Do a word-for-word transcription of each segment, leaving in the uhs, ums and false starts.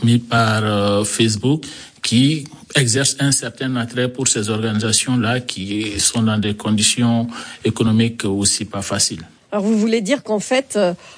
mis par euh, Facebook qui exerce un certain attrait pour ces organisations-là qui sont dans des conditions économiques aussi pas faciles. Alors vous voulez dire qu'en fait,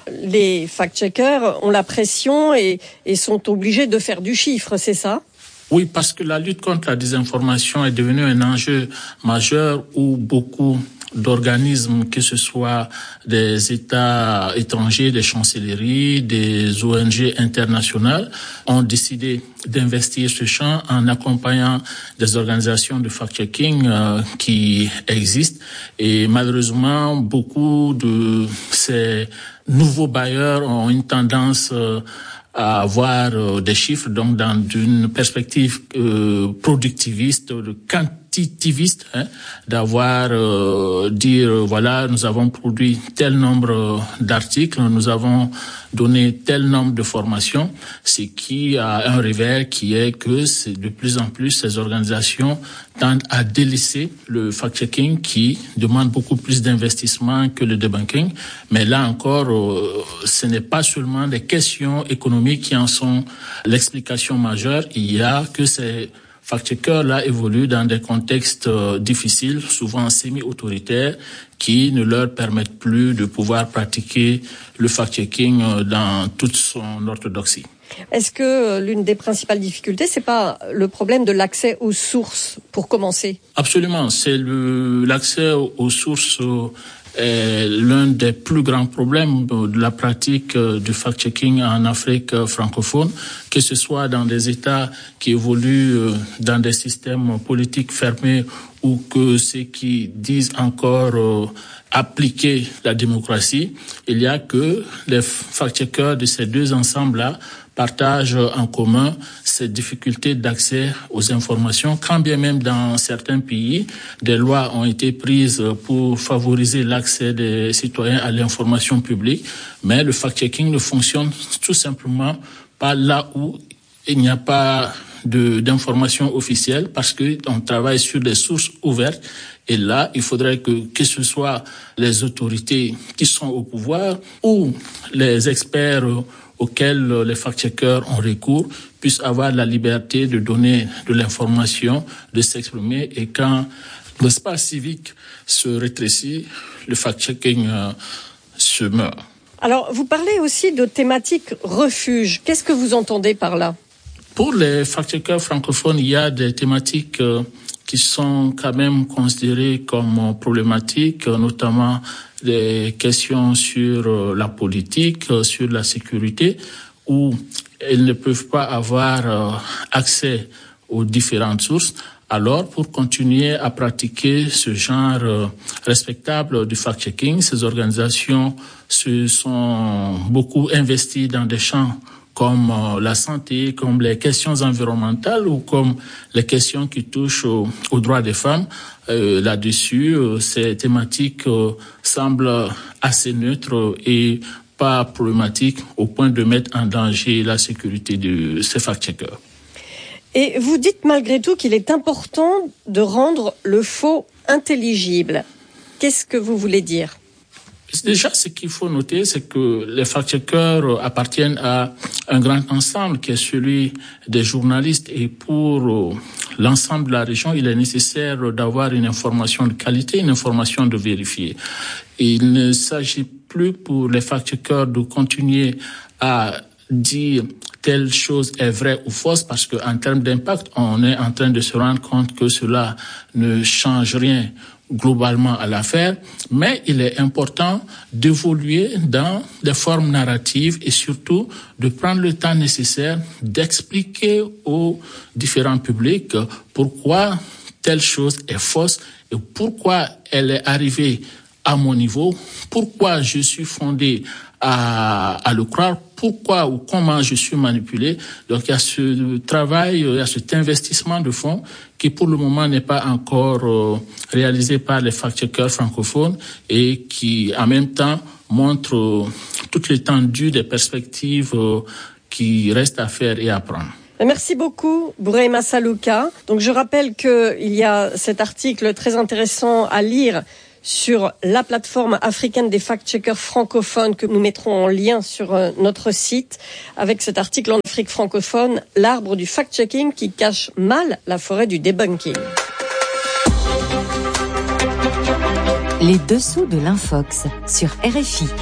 les fact-checkers ont la pression et, et sont obligés de faire du chiffre, c'est ça ? Oui, parce que la lutte contre la désinformation est devenue un enjeu majeur où beaucoup d'organismes, que ce soit des États étrangers, des chancelleries, des O N G internationales, ont décidé d'investir ce champ en accompagnant des organisations de fact-checking euh, qui existent. Et malheureusement, beaucoup de ces nouveaux bailleurs ont une tendance euh, à avoir euh, des chiffres, donc dans une perspective euh, productiviste, de quantitativiste, hein, d'avoir euh, dire euh, voilà, nous avons produit tel nombre d'articles, nous avons donné tel nombre de formations, ce qui a un revers qui est que c'est de plus en plus ces organisations tendent à délaisser le fact-checking qui demande beaucoup plus d'investissement que le debunking. Mais là encore, euh, ce n'est pas seulement des questions économiques qui en sont l'explication majeure. Il y a que ces fact-checkers-là évoluent dans des contextes euh, difficiles, souvent semi-autoritaires, qui ne leur permettent plus de pouvoir pratiquer le fact-checking euh, dans toute son orthodoxie. Est-ce que l'une des principales difficultés, c'est pas le problème de l'accès aux sources, pour commencer ? Absolument, c'est le, l'accès aux sources euh, est l'un des plus grands problèmes de la pratique du fact-checking en Afrique francophone, que ce soit dans des États qui évoluent dans des systèmes politiques fermés ou que ceux qui disent encore euh, appliquer la démocratie. Il y a que les fact-checkers de ces deux ensembles-là partagent en commun ces difficultés d'accès aux informations, quand bien même dans certains pays, des lois ont été prises pour favoriser l'accès des citoyens à l'information publique, mais le fact-checking ne fonctionne tout simplement pas là où il n'y a pas de, d'informations officielles, parce qu'on travaille sur des sources ouvertes. Et là, il faudrait que, que ce soit les autorités qui sont au pouvoir ou les experts auxquels les fact-checkers ont recours puissent avoir la liberté de donner de l'information, de s'exprimer. Et quand l'espace civique se rétrécit, le fact-checking euh, se meurt. Alors, vous parlez aussi de thématique refuge. Qu'est-ce que vous entendez par là ? Pour les fact-checkers francophones, il y a des thématiques euh, qui sont quand même considérées comme problématiques, notamment des questions sur la politique, sur la sécurité, où ils ne peuvent pas avoir accès aux différentes sources. Alors, pour continuer à pratiquer ce genre respectable du fact-checking, ces organisations se sont beaucoup investies dans des champs comme la santé, comme les questions environnementales ou comme les questions qui touchent aux, aux droits des femmes. Euh, là-dessus, euh, ces thématiques euh, semblent assez neutres et pas problématiques au point de mettre en danger la sécurité de ces fact-checkers. Et vous dites malgré tout qu'il est important de rendre le faux intelligible. Qu'est-ce que vous voulez dire ? Déjà, ce qu'il faut noter, c'est que les fact-checkers appartiennent à un grand ensemble qui est celui des journalistes. Et pour l'ensemble de la région, il est nécessaire d'avoir une information de qualité, une information de vérifier. Et il ne s'agit plus pour les fact-checkers de continuer à dire telle chose est vraie ou fausse, parce qu'en termes d'impact, on est en train de se rendre compte que cela ne change rien globalement à l'affaire, mais il est important d'évoluer dans des formes narratives et surtout de prendre le temps nécessaire d'expliquer aux différents publics pourquoi telle chose est fausse et pourquoi elle est arrivée à mon niveau, pourquoi je suis fondé à, à le croire, pourquoi ou comment je suis manipulé. Donc il y a ce travail, il y a cet investissement de fonds qui pour le moment n'est pas encore euh, réalisé par les fact-checkers francophones et qui en même temps montre euh, toute l'étendue des perspectives euh, qui restent à faire et à prendre. Merci beaucoup, Bourema Salouka. Donc je rappelle qu'il y a cet article très intéressant à lire sur la plateforme africaine des fact-checkers francophones que nous mettrons en lien sur notre site avec cet article en Afrique francophone, l'arbre du fact-checking qui cache mal la forêt du debunking. Les dessous de l'Infox sur R F I.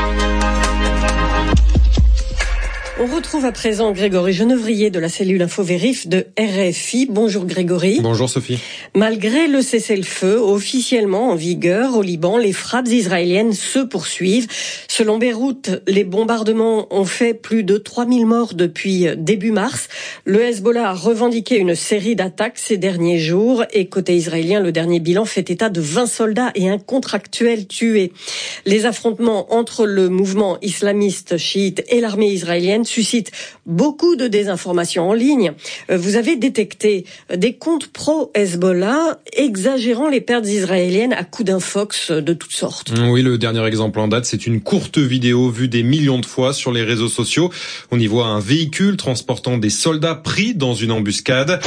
On retrouve à présent Grégory Genevrier de la cellule InfoVérif de R F I. Bonjour Grégory. Bonjour Sophie. Malgré le cessez-le-feu officiellement en vigueur au Liban, les frappes israéliennes se poursuivent. Selon Beyrouth, les bombardements ont fait plus de trois mille morts depuis début mars. Le Hezbollah a revendiqué une série d'attaques ces derniers jours et côté israélien, le dernier bilan fait état de vingt soldats et un contractuel tué. Les affrontements entre le mouvement islamiste chiite et l'armée israélienne suscite beaucoup de désinformation en ligne. Vous avez détecté des comptes pro-Hezbollah exagérant les pertes israéliennes à coups d'infox de toutes sortes. Oui, le dernier exemple en date, c'est une courte vidéo vue des millions de fois sur les réseaux sociaux. On y voit un véhicule transportant des soldats pris dans une embuscade.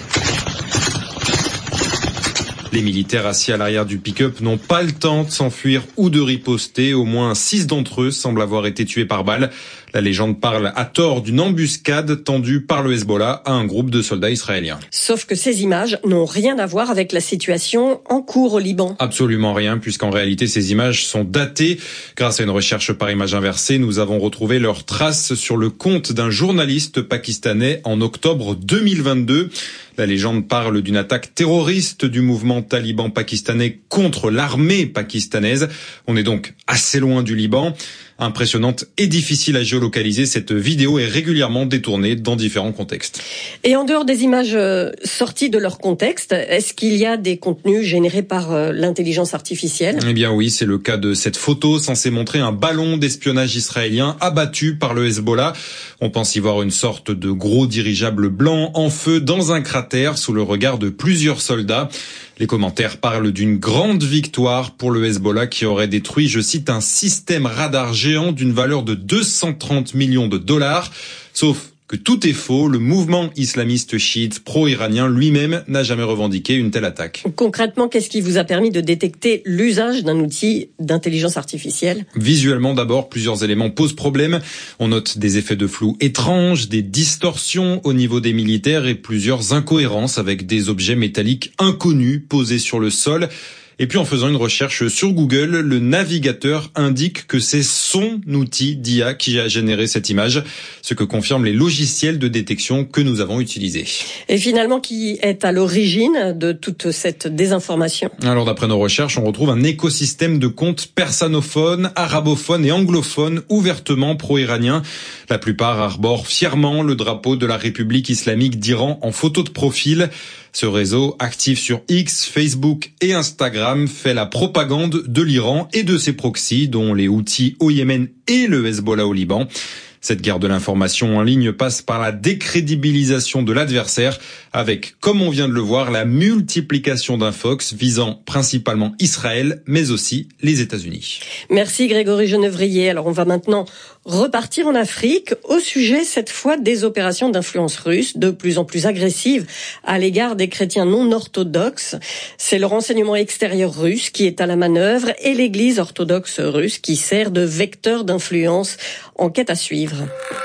Les militaires assis à l'arrière du pick-up n'ont pas le temps de s'enfuir ou de riposter. Au moins six d'entre eux semblent avoir été tués par balle. La légende parle à tort d'une embuscade tendue par le Hezbollah à un groupe de soldats israéliens. Sauf que ces images n'ont rien à voir avec la situation en cours au Liban. Absolument rien, puisqu'en réalité ces images sont datées. Grâce à une recherche par image inversée, nous avons retrouvé leurs traces sur le compte d'un journaliste pakistanais en octobre deux mille vingt-deux. La légende parle d'une attaque terroriste du mouvement taliban pakistanais contre l'armée pakistanaise. On est donc assez loin du Liban. Impressionnante et difficile à géolocaliser, cette vidéo est régulièrement détournée dans différents contextes. Et en dehors des images sorties de leur contexte, est-ce qu'il y a des contenus générés par l'intelligence artificielle ? Eh bien oui, c'est le cas de cette photo censée montrer un ballon d'espionnage israélien abattu par le Hezbollah. On pense y voir une sorte de gros dirigeable blanc en feu dans un cratère sous le regard de plusieurs soldats. Les commentaires parlent d'une grande victoire pour le Hezbollah qui aurait détruit, je cite, un système radar géant d'une valeur de deux cent trente millions de dollars. Sauf que tout est faux, le mouvement islamiste chiite pro-iranien lui-même n'a jamais revendiqué une telle attaque. Concrètement, qu'est-ce qui vous a permis de détecter l'usage d'un outil d'intelligence artificielle ? Visuellement d'abord, plusieurs éléments posent problème. On note des effets de flou étranges, des distorsions au niveau des militaires et plusieurs incohérences avec des objets métalliques inconnus posés sur le sol. Et puis en faisant une recherche sur Google, le navigateur indique que c'est son outil d'I A qui a généré cette image, ce que confirment les logiciels de détection que nous avons utilisés. Et finalement, qui est à l'origine de toute cette désinformation ? Alors d'après nos recherches, on retrouve un écosystème de comptes persanophones, arabophones et anglophones ouvertement pro-iraniens. La plupart arborent fièrement le drapeau de la République islamique d'Iran en photo de profil. Ce réseau, actif sur X, Facebook et Instagram, fait la propagande de l'Iran et de ses proxys, dont les Houthis au Yémen et le Hezbollah au Liban. Cette guerre de l'information en ligne passe par la décrédibilisation de l'adversaire, avec, comme on vient de le voir, la multiplication d'infox visant principalement Israël, mais aussi les États-Unis. Merci Grégory Genevrier. Alors on va maintenant repartir en Afrique au sujet cette fois des opérations d'influence russe de plus en plus agressives à l'égard des chrétiens non orthodoxes. C'est le renseignement extérieur russe qui est à la manœuvre et l'Église orthodoxe russe qui sert de vecteur d'influence. Enquête à suivre.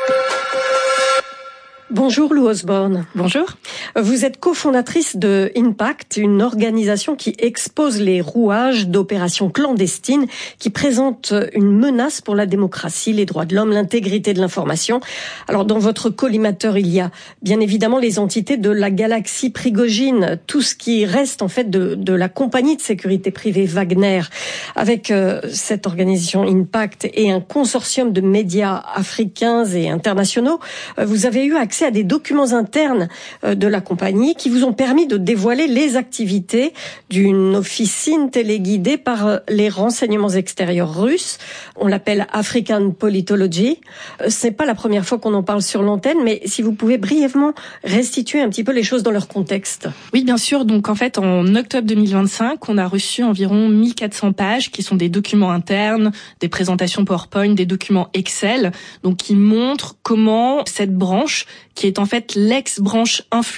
Bonjour Lou Osborne. Bonjour. Vous êtes cofondatrice de Impact, une organisation qui expose les rouages d'opérations clandestines qui présentent une menace pour la démocratie, les droits de l'homme, l'intégrité de l'information. Alors dans votre collimateur, il y a bien évidemment les entités de la galaxie Prigogine, tout ce qui reste en fait de, de la compagnie de sécurité privée Wagner. Avec euh, cette organisation Impact et un consortium de médias africains et internationaux, euh, vous avez eu accès à des documents internes de la compagnie qui vous ont permis de dévoiler les activités d'une officine téléguidée par les renseignements extérieurs russes. On l'appelle African Politology. C'est pas la première fois qu'on en parle sur l'antenne, mais si vous pouvez brièvement restituer un petit peu les choses dans leur contexte. Oui, bien sûr. Donc en fait, en octobre deux mille vingt-cinq, on a reçu environ mille quatre cents pages qui sont des documents internes, des présentations PowerPoint, des documents Excel, donc qui montrent comment cette branche, qui est en fait l'ex-branche influence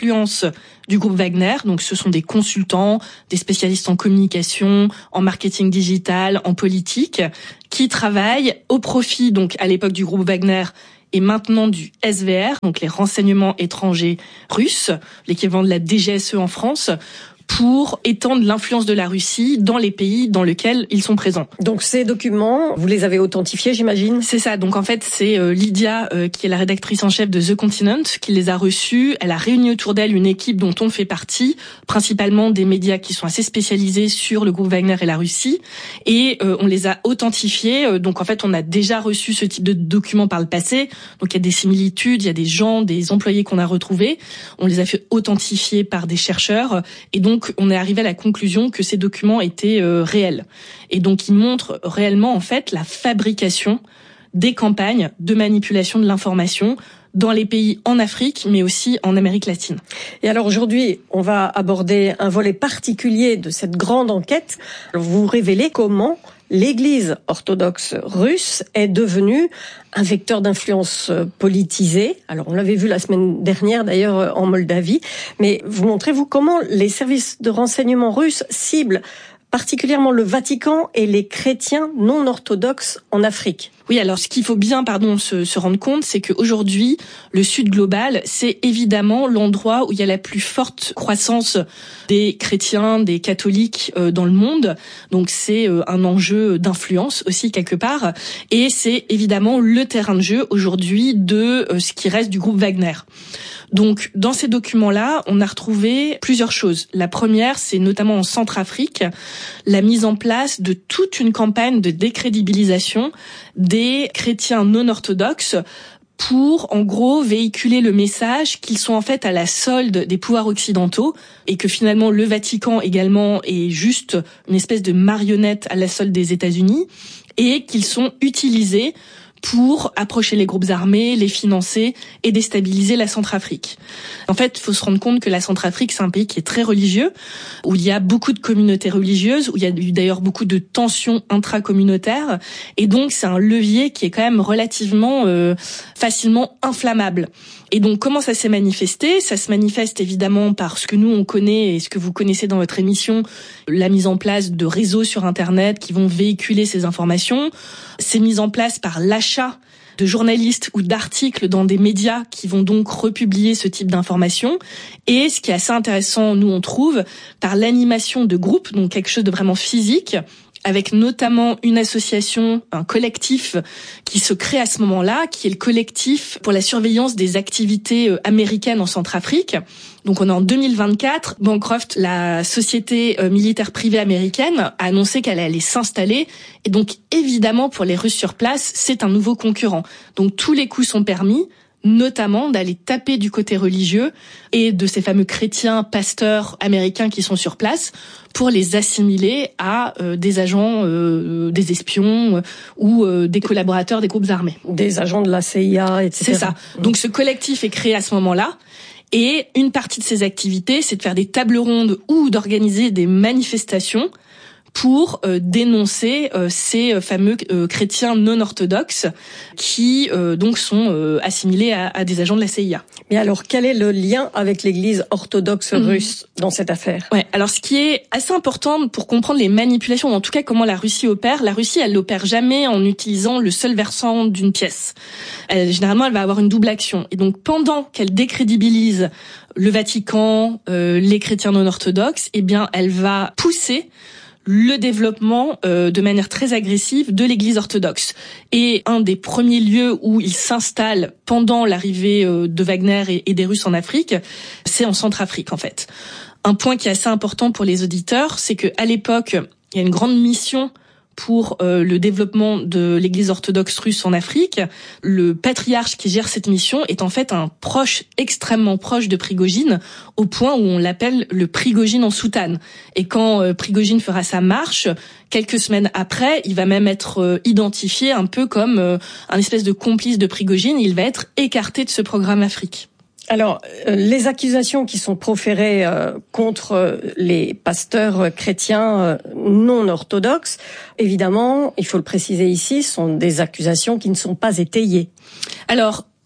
l'influence du groupe Wagner. Donc ce sont des consultants, des spécialistes en communication, en marketing digital, en politique, qui travaillent au profit, donc à l'époque du groupe Wagner, et maintenant du S V R, donc les renseignements étrangers russes, l'équivalent de la D G S E en France, pour étendre l'influence de la Russie dans les pays dans lesquels ils sont présents. Donc ces documents, vous les avez authentifiés, j'imagine ? C'est ça. Donc en fait, c'est euh, Lydia, euh, qui est la rédactrice en chef de The Continent, qui les a reçus. Elle a réuni autour d'elle une équipe dont on fait partie, principalement des médias qui sont assez spécialisés sur le groupe Wagner et la Russie. Et euh, on les a authentifiés. Euh, donc en fait, on a déjà reçu ce type de documents par le passé. Donc il y a des similitudes, il y a des gens, des employés qu'on a retrouvés. On les a fait authentifier par des chercheurs. Et donc Donc, on est arrivé à la conclusion que ces documents étaient euh, réels. Et donc, ils montrent réellement, en fait, la fabrication des campagnes de manipulation de l'information dans les pays en Afrique, mais aussi en Amérique latine. Et alors aujourd'hui, on va aborder un volet particulier de cette grande enquête. Vous révélez comment l'Église orthodoxe russe est devenue un vecteur d'influence politisée. Alors, on l'avait vu la semaine dernière, d'ailleurs, en Moldavie. Mais vous montrez, vous, comment les services de renseignement russes ciblent particulièrement le Vatican et les chrétiens non orthodoxes en Afrique. Oui, alors ce qu'il faut bien, pardon, se, se rendre compte, c'est qu'aujourd'hui, le Sud global, c'est évidemment l'endroit où il y a la plus forte croissance des chrétiens, des catholiques euh, dans le monde. Donc c'est euh, un enjeu d'influence aussi quelque part, et c'est évidemment le terrain de jeu aujourd'hui de euh, ce qui reste du groupe Wagner. Donc, dans ces documents-là, on a retrouvé plusieurs choses. La première, c'est notamment en Centrafrique, la mise en place de toute une campagne de décrédibilisation des chrétiens non orthodoxes pour, en gros, véhiculer le message qu'ils sont en fait à la solde des pouvoirs occidentaux et que finalement le Vatican également est juste une espèce de marionnette à la solde des États-Unis et qu'ils sont utilisés pour approcher les groupes armés, les financer et déstabiliser la Centrafrique. En fait, il faut se rendre compte que la Centrafrique, c'est un pays qui est très religieux, où il y a beaucoup de communautés religieuses, où il y a eu d'ailleurs beaucoup de tensions intracommunautaires, et donc c'est un levier qui est quand même relativement euh, facilement inflammable. Et donc, comment ça s'est manifesté ? Ça se manifeste évidemment par ce que nous, on connaît et ce que vous connaissez dans votre émission, la mise en place de réseaux sur Internet qui vont véhiculer ces informations. C'est mis en place par l'achat de journalistes ou d'articles dans des médias qui vont donc republier ce type d'informations. Et ce qui est assez intéressant, nous, on trouve, par l'animation de groupes, donc quelque chose de vraiment physique, avec notamment une association, un collectif qui se crée à ce moment-là, qui est le collectif pour la surveillance des activités américaines en Centrafrique. Donc on est en deux mille vingt-quatre, Bancroft, la société militaire privée américaine, a annoncé qu'elle allait s'installer. Et donc évidemment, pour les Russes sur place, c'est un nouveau concurrent. Donc tous les coups sont permis, notamment d'aller taper du côté religieux et de ces fameux chrétiens pasteurs américains qui sont sur place pour les assimiler à euh, des agents, euh, des espions euh, ou euh, des collaborateurs des groupes armés. Des agents de la C I A, et cetera. C'est ça. Donc ce collectif est créé à ce moment-là. Et une partie de ses activités, c'est de faire des tables rondes ou d'organiser des manifestations pour euh, dénoncer euh, ces fameux euh, chrétiens non orthodoxes qui euh, donc sont euh, assimilés à, à des agents de la C I A. Mais alors, quel est le lien avec l'Église orthodoxe mmh. russe dans cette affaire ? Ouais. Alors, ce qui est assez important pour comprendre les manipulations, ou en tout cas comment la Russie opère, la Russie, elle n'opère jamais en utilisant le seul versant d'une pièce. Elle, généralement, elle va avoir une double action. Et donc, pendant qu'elle décrédibilise le Vatican, euh, les chrétiens non orthodoxes, eh bien, elle va pousser le développement euh, de manière très agressive de l'Église orthodoxe. Et un des premiers lieux où il s'installe pendant l'arrivée euh, de Wagner et, et des Russes en Afrique, c'est en Centrafrique en fait. Un point qui est assez important pour les auditeurs, c'est que à l'époque, il y a une grande mission pour euh, le développement de l'Église orthodoxe russe en Afrique. Le patriarche qui gère cette mission est en fait un proche, extrêmement proche de Prigojine, au point où on l'appelle le Prigojine en soutane. Et quand euh, Prigojine fera sa marche, quelques semaines après, il va même être euh, identifié un peu comme euh, un espèce de complice de Prigojine. Il va être écarté de ce programme Afrique. Alors, euh, les accusations qui sont proférées euh, contre euh, les pasteurs chrétiens euh, non orthodoxes, évidemment, il faut le préciser ici, sont des accusations qui ne sont pas étayées. Alors,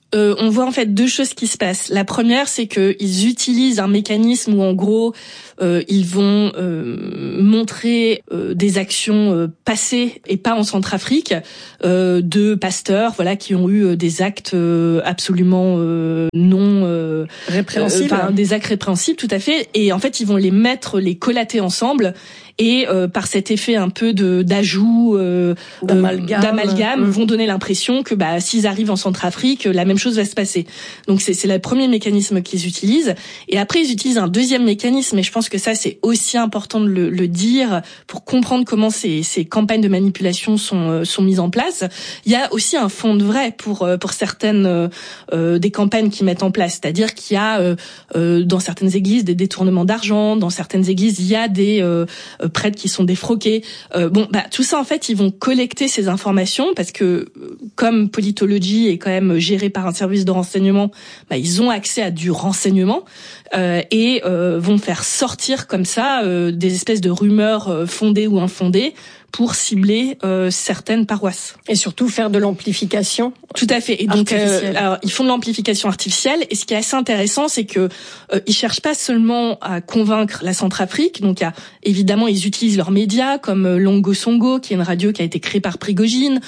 euh, on voit en fait deux choses qui se passent. La première, c'est qu'ils utilisent un mécanisme où en gros euh, ils vont euh, montrer euh, des actions euh, passées et pas en Centrafrique euh, de pasteurs, voilà, qui ont eu euh, des actes euh, absolument euh, non euh, répréhensibles, enfin euh, des actes répréhensibles, tout à fait. Et en fait, ils vont les mettre, les collater ensemble. Et euh, par cet effet un peu de d'ajout, euh, d'amalgame, d'amalgame mmh. vont donner l'impression que bah s'ils arrivent en Centrafrique, la même chose va se passer. Donc c'est c'est le premier mécanisme qu'ils utilisent. Et après ils utilisent un deuxième mécanisme. Et je pense que ça c'est aussi important de le, le dire pour comprendre comment ces ces campagnes de manipulation sont euh, sont mises en place. Il y a aussi un fond de vrai pour euh, pour certaines euh, euh, des campagnes qu'ils mettent en place. C'est-à-dire qu'il y a euh, euh, dans certaines églises des détournements d'argent, dans certaines églises il y a des euh, prêtres qui sont défroqués. Euh, bon, bah tout ça en fait, ils vont collecter ces informations parce que comme Politology est quand même géré par un service de renseignement, bah ils ont accès à du renseignement euh, et euh, vont faire sortir comme ça euh, des espèces de rumeurs euh, fondées ou infondées pour cibler euh, certaines paroisses. Et surtout faire de l'amplification. Tout à fait. Et donc, euh, alors ils font de l'amplification artificielle. Et ce qui est assez intéressant, c'est que euh, ils cherchent pas seulement à convaincre la Centrafrique. Donc, il y a évidemment, ils utilisent leurs médias comme euh, Longo Songo, qui est une radio qui a été créée par Prigojine,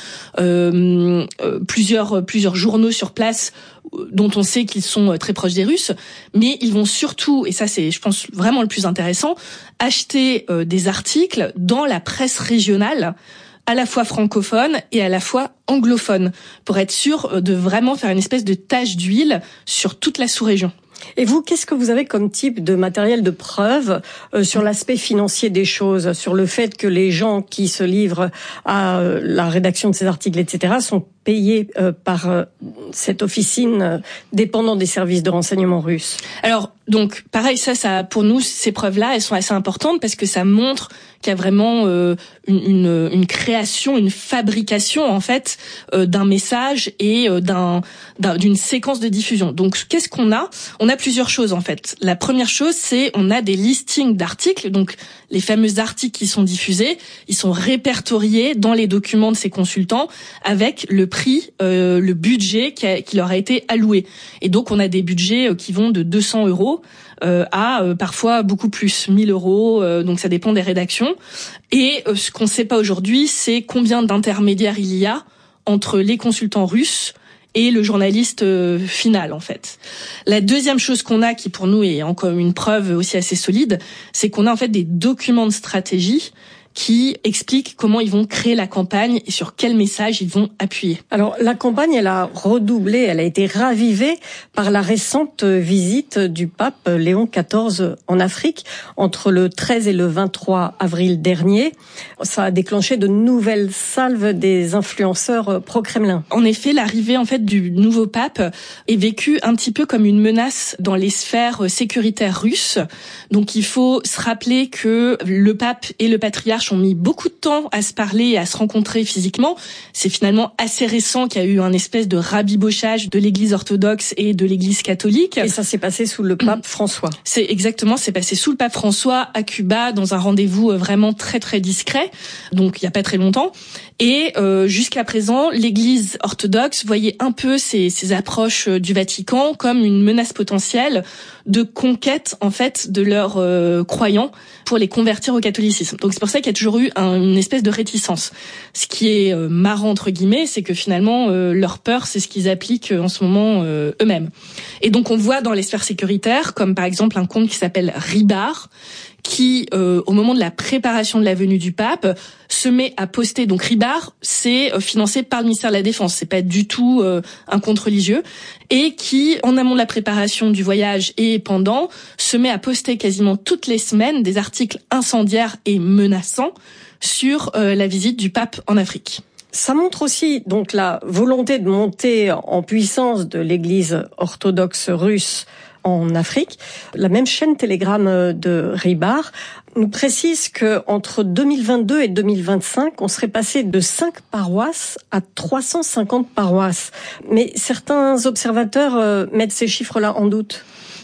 euh, euh, plusieurs plusieurs journaux sur place dont on sait qu'ils sont très proches des Russes, mais ils vont surtout, et ça c'est, je pense, vraiment le plus intéressant, acheter euh, des articles dans la presse régionale, à la fois francophone et à la fois anglophone, pour être sûr de vraiment faire une espèce de tache d'huile sur toute la sous-région. Et vous, qu'est-ce que vous avez comme type de matériel de preuve euh, sur l'aspect financier des choses, sur le fait que les gens qui se livrent à euh, la rédaction de ces articles, et cetera, sont payés euh, par euh, cette officine euh, dépendant des services de renseignement russes? Alors, donc, pareil, ça, ça, pour nous, ces preuves-là, elles sont assez importantes parce que ça montre qu'il y a vraiment euh, une, une, une création, une fabrication, en fait, euh, d'un message et euh, d'un, d'un, d'une séquence de diffusion. Donc, qu'est-ce qu'on a? On a plusieurs choses, en fait. La première chose, c'est on a des listings d'articles, donc les fameux articles qui sont diffusés, ils sont répertoriés dans les documents de ces consultants avec le prix, euh, le budget qui, a, qui leur a été alloué. Et donc, on a des budgets qui vont de deux cents euros euh, à euh, parfois beaucoup plus, mille euros, euh, donc ça dépend des rédactions. Et euh, ce qu'on ne sait pas aujourd'hui, c'est combien d'intermédiaires il y a entre les consultants russes et le journaliste euh, final, en fait. La deuxième chose qu'on a, qui pour nous est encore une preuve aussi assez solide, c'est qu'on a en fait des documents de stratégie qui expliquent comment ils vont créer la campagne et sur quel message ils vont appuyer. Alors, la campagne, elle a redoublé, elle a été ravivée par la récente visite du pape Léon quatorze en Afrique entre le treize et le vingt-trois avril dernier. Ça a déclenché de nouvelles salves des influenceurs pro-Kremlin. En effet, l'arrivée en fait du nouveau pape est vécue un petit peu comme une menace dans les sphères sécuritaires russes. Donc, il faut se rappeler que le pape et le patriarche ont mis beaucoup de temps à se parler et à se rencontrer physiquement. C'est finalement assez récent qu'il y a eu un espèce de rabibochage de l'Église orthodoxe et de l'Église catholique. Et ça s'est passé sous le pape François. C'est exactement, c'est passé sous le pape François à Cuba dans un rendez-vous vraiment très très discret, donc il y a pas très longtemps. Et euh, jusqu'à présent, l'Église orthodoxe voyait un peu ces, ces approches du Vatican comme une menace potentielle de conquête en fait de leurs euh, croyants pour les convertir au catholicisme. Donc c'est pour ça qu'il y a toujours eu un, une espèce de réticence. Ce qui est euh, marrant entre guillemets, c'est que finalement euh, leur peur, c'est ce qu'ils appliquent en ce moment euh, eux-mêmes. Et donc on voit dans les sphères sécuritaires, comme par exemple un compte qui s'appelle Ribar, qui, euh, au moment de la préparation de la venue du pape, se met à poster. Donc Ribar, c'est euh, financé par le ministère de la Défense, c'est pas du tout euh, un compte religieux, et qui, en amont de la préparation du voyage et pendant, se met à poster quasiment toutes les semaines des articles incendiaires et menaçants sur euh, la visite du pape en Afrique. Ça montre aussi donc la volonté de monter en puissance de l'Église orthodoxe russe en Afrique. La même chaîne Telegram de Ribar nous précise que entre deux mille vingt-deux et deux mille vingt-cinq, on serait passé de cinq paroisses à trois cent cinquante paroisses. Mais certains observateurs mettent ces chiffres-là en doute.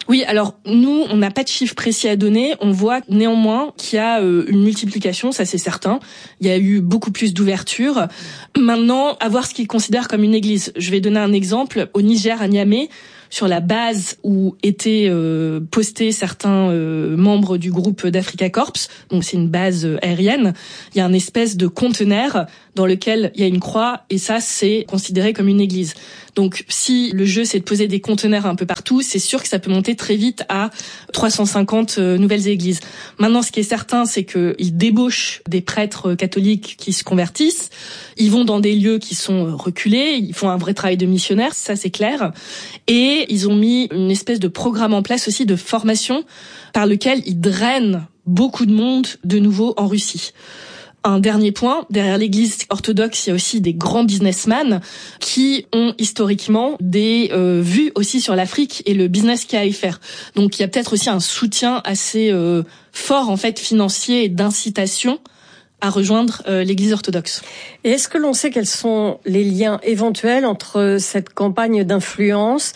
Oui, alors nous, on n'a pas de chiffres précis à donner. On voit néanmoins qu'il y a euh, une multiplication, ça c'est certain. Il y a eu beaucoup plus d'ouverture. Maintenant, à voir ce qu'ils considèrent comme une église. Je vais donner un exemple. Au Niger, à Niamey, sur la base où étaient euh, postés certains euh, membres du groupe d'Africa Corps, donc c'est une base euh, aérienne, il y a un espèce de conteneur dans lequel il y a une croix, et ça, c'est considéré comme une église. Donc, si le jeu, c'est de poser des conteneurs un peu partout, c'est sûr que ça peut monter très vite à trois cent cinquante euh, nouvelles églises. Maintenant, ce qui est certain, c'est qu'ils débauchent des prêtres catholiques qui se convertissent. Ils vont dans des lieux qui sont reculés. Ils font un vrai travail de missionnaire, ça c'est clair. Et ils ont mis une espèce de programme en place aussi de formation par lequel ils drainent beaucoup de monde de nouveau en Russie. Un dernier point, derrière l'église orthodoxe, il y a aussi des grands businessmen qui ont historiquement des euh, vues aussi sur l'Afrique et le business qu'il y a à y faire. Donc il y a peut-être aussi un soutien assez euh, fort en fait financier et d'incitation à rejoindre euh, l'église orthodoxe. Et est-ce que l'on sait quels sont les liens éventuels entre cette campagne d'influence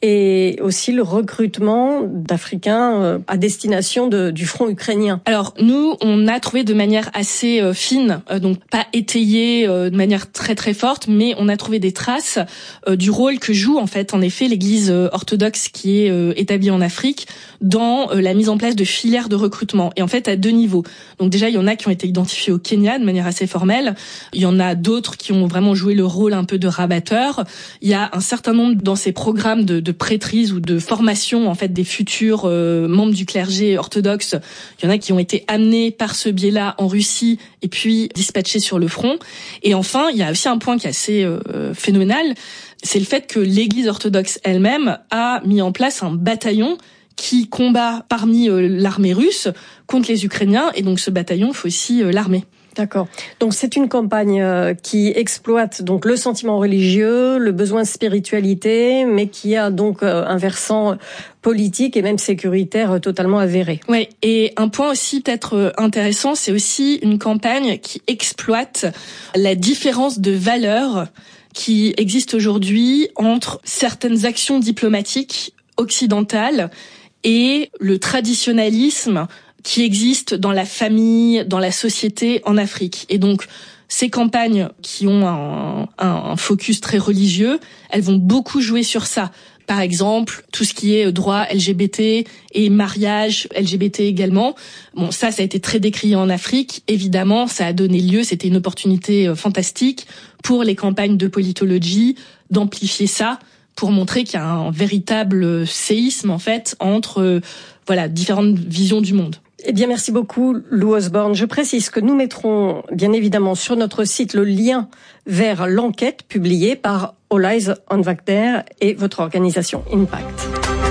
et aussi le recrutement d'Africains à destination de, du front ukrainien? Alors nous, on a trouvé de manière assez euh, fine, euh, donc pas étayée euh, de manière très très forte, mais on a trouvé des traces euh, du rôle que joue en fait en effet l'Église euh, orthodoxe qui est euh, établie en Afrique dans euh, la mise en place de filières de recrutement, et en fait à deux niveaux. Donc déjà il y en a qui ont été identifiés au Kenya de manière assez formelle, il y en a d'autres qui ont vraiment joué le rôle un peu de rabatteur. Il y a un certain nombre dans ces programmes de, de prêtrise ou de formation en fait des futurs euh, membres du clergé orthodoxe. Il y en a qui ont été amenés par ce biais-là en Russie et puis dispatchés sur le front. Et enfin, il y a aussi un point qui est assez euh, phénoménal, c'est le fait que l'Église orthodoxe elle-même a mis en place un bataillon qui combat parmi euh, l'armée russe contre les Ukrainiens, et donc ce bataillon, il faut aussi euh, l'armer. D'accord. Donc c'est une campagne euh, qui exploite donc le sentiment religieux, le besoin de spiritualité, mais qui a donc euh, un versant politique et même sécuritaire euh, totalement avéré. Ouais, et un point aussi peut-être euh, intéressant, c'est aussi une campagne qui exploite la différence de valeurs qui existe aujourd'hui entre certaines actions diplomatiques occidentales et le traditionnalisme qui existe dans la famille, dans la société en Afrique. Et donc, ces campagnes qui ont un, un, un focus très religieux, elles vont beaucoup jouer sur ça. Par exemple, tout ce qui est droit L G B T et mariage L G B T également. Bon, ça, ça a été très décrié en Afrique. Évidemment, ça a donné lieu, c'était une opportunité fantastique pour les campagnes de politologie d'amplifier ça, pour montrer qu'il y a un véritable séisme, en fait, entre, euh, voilà, différentes visions du monde. Eh bien, merci beaucoup, Lou Osborne. Je précise que nous mettrons, bien évidemment, sur notre site le lien vers l'enquête publiée par All Eyes on Wagner et votre organisation Impact.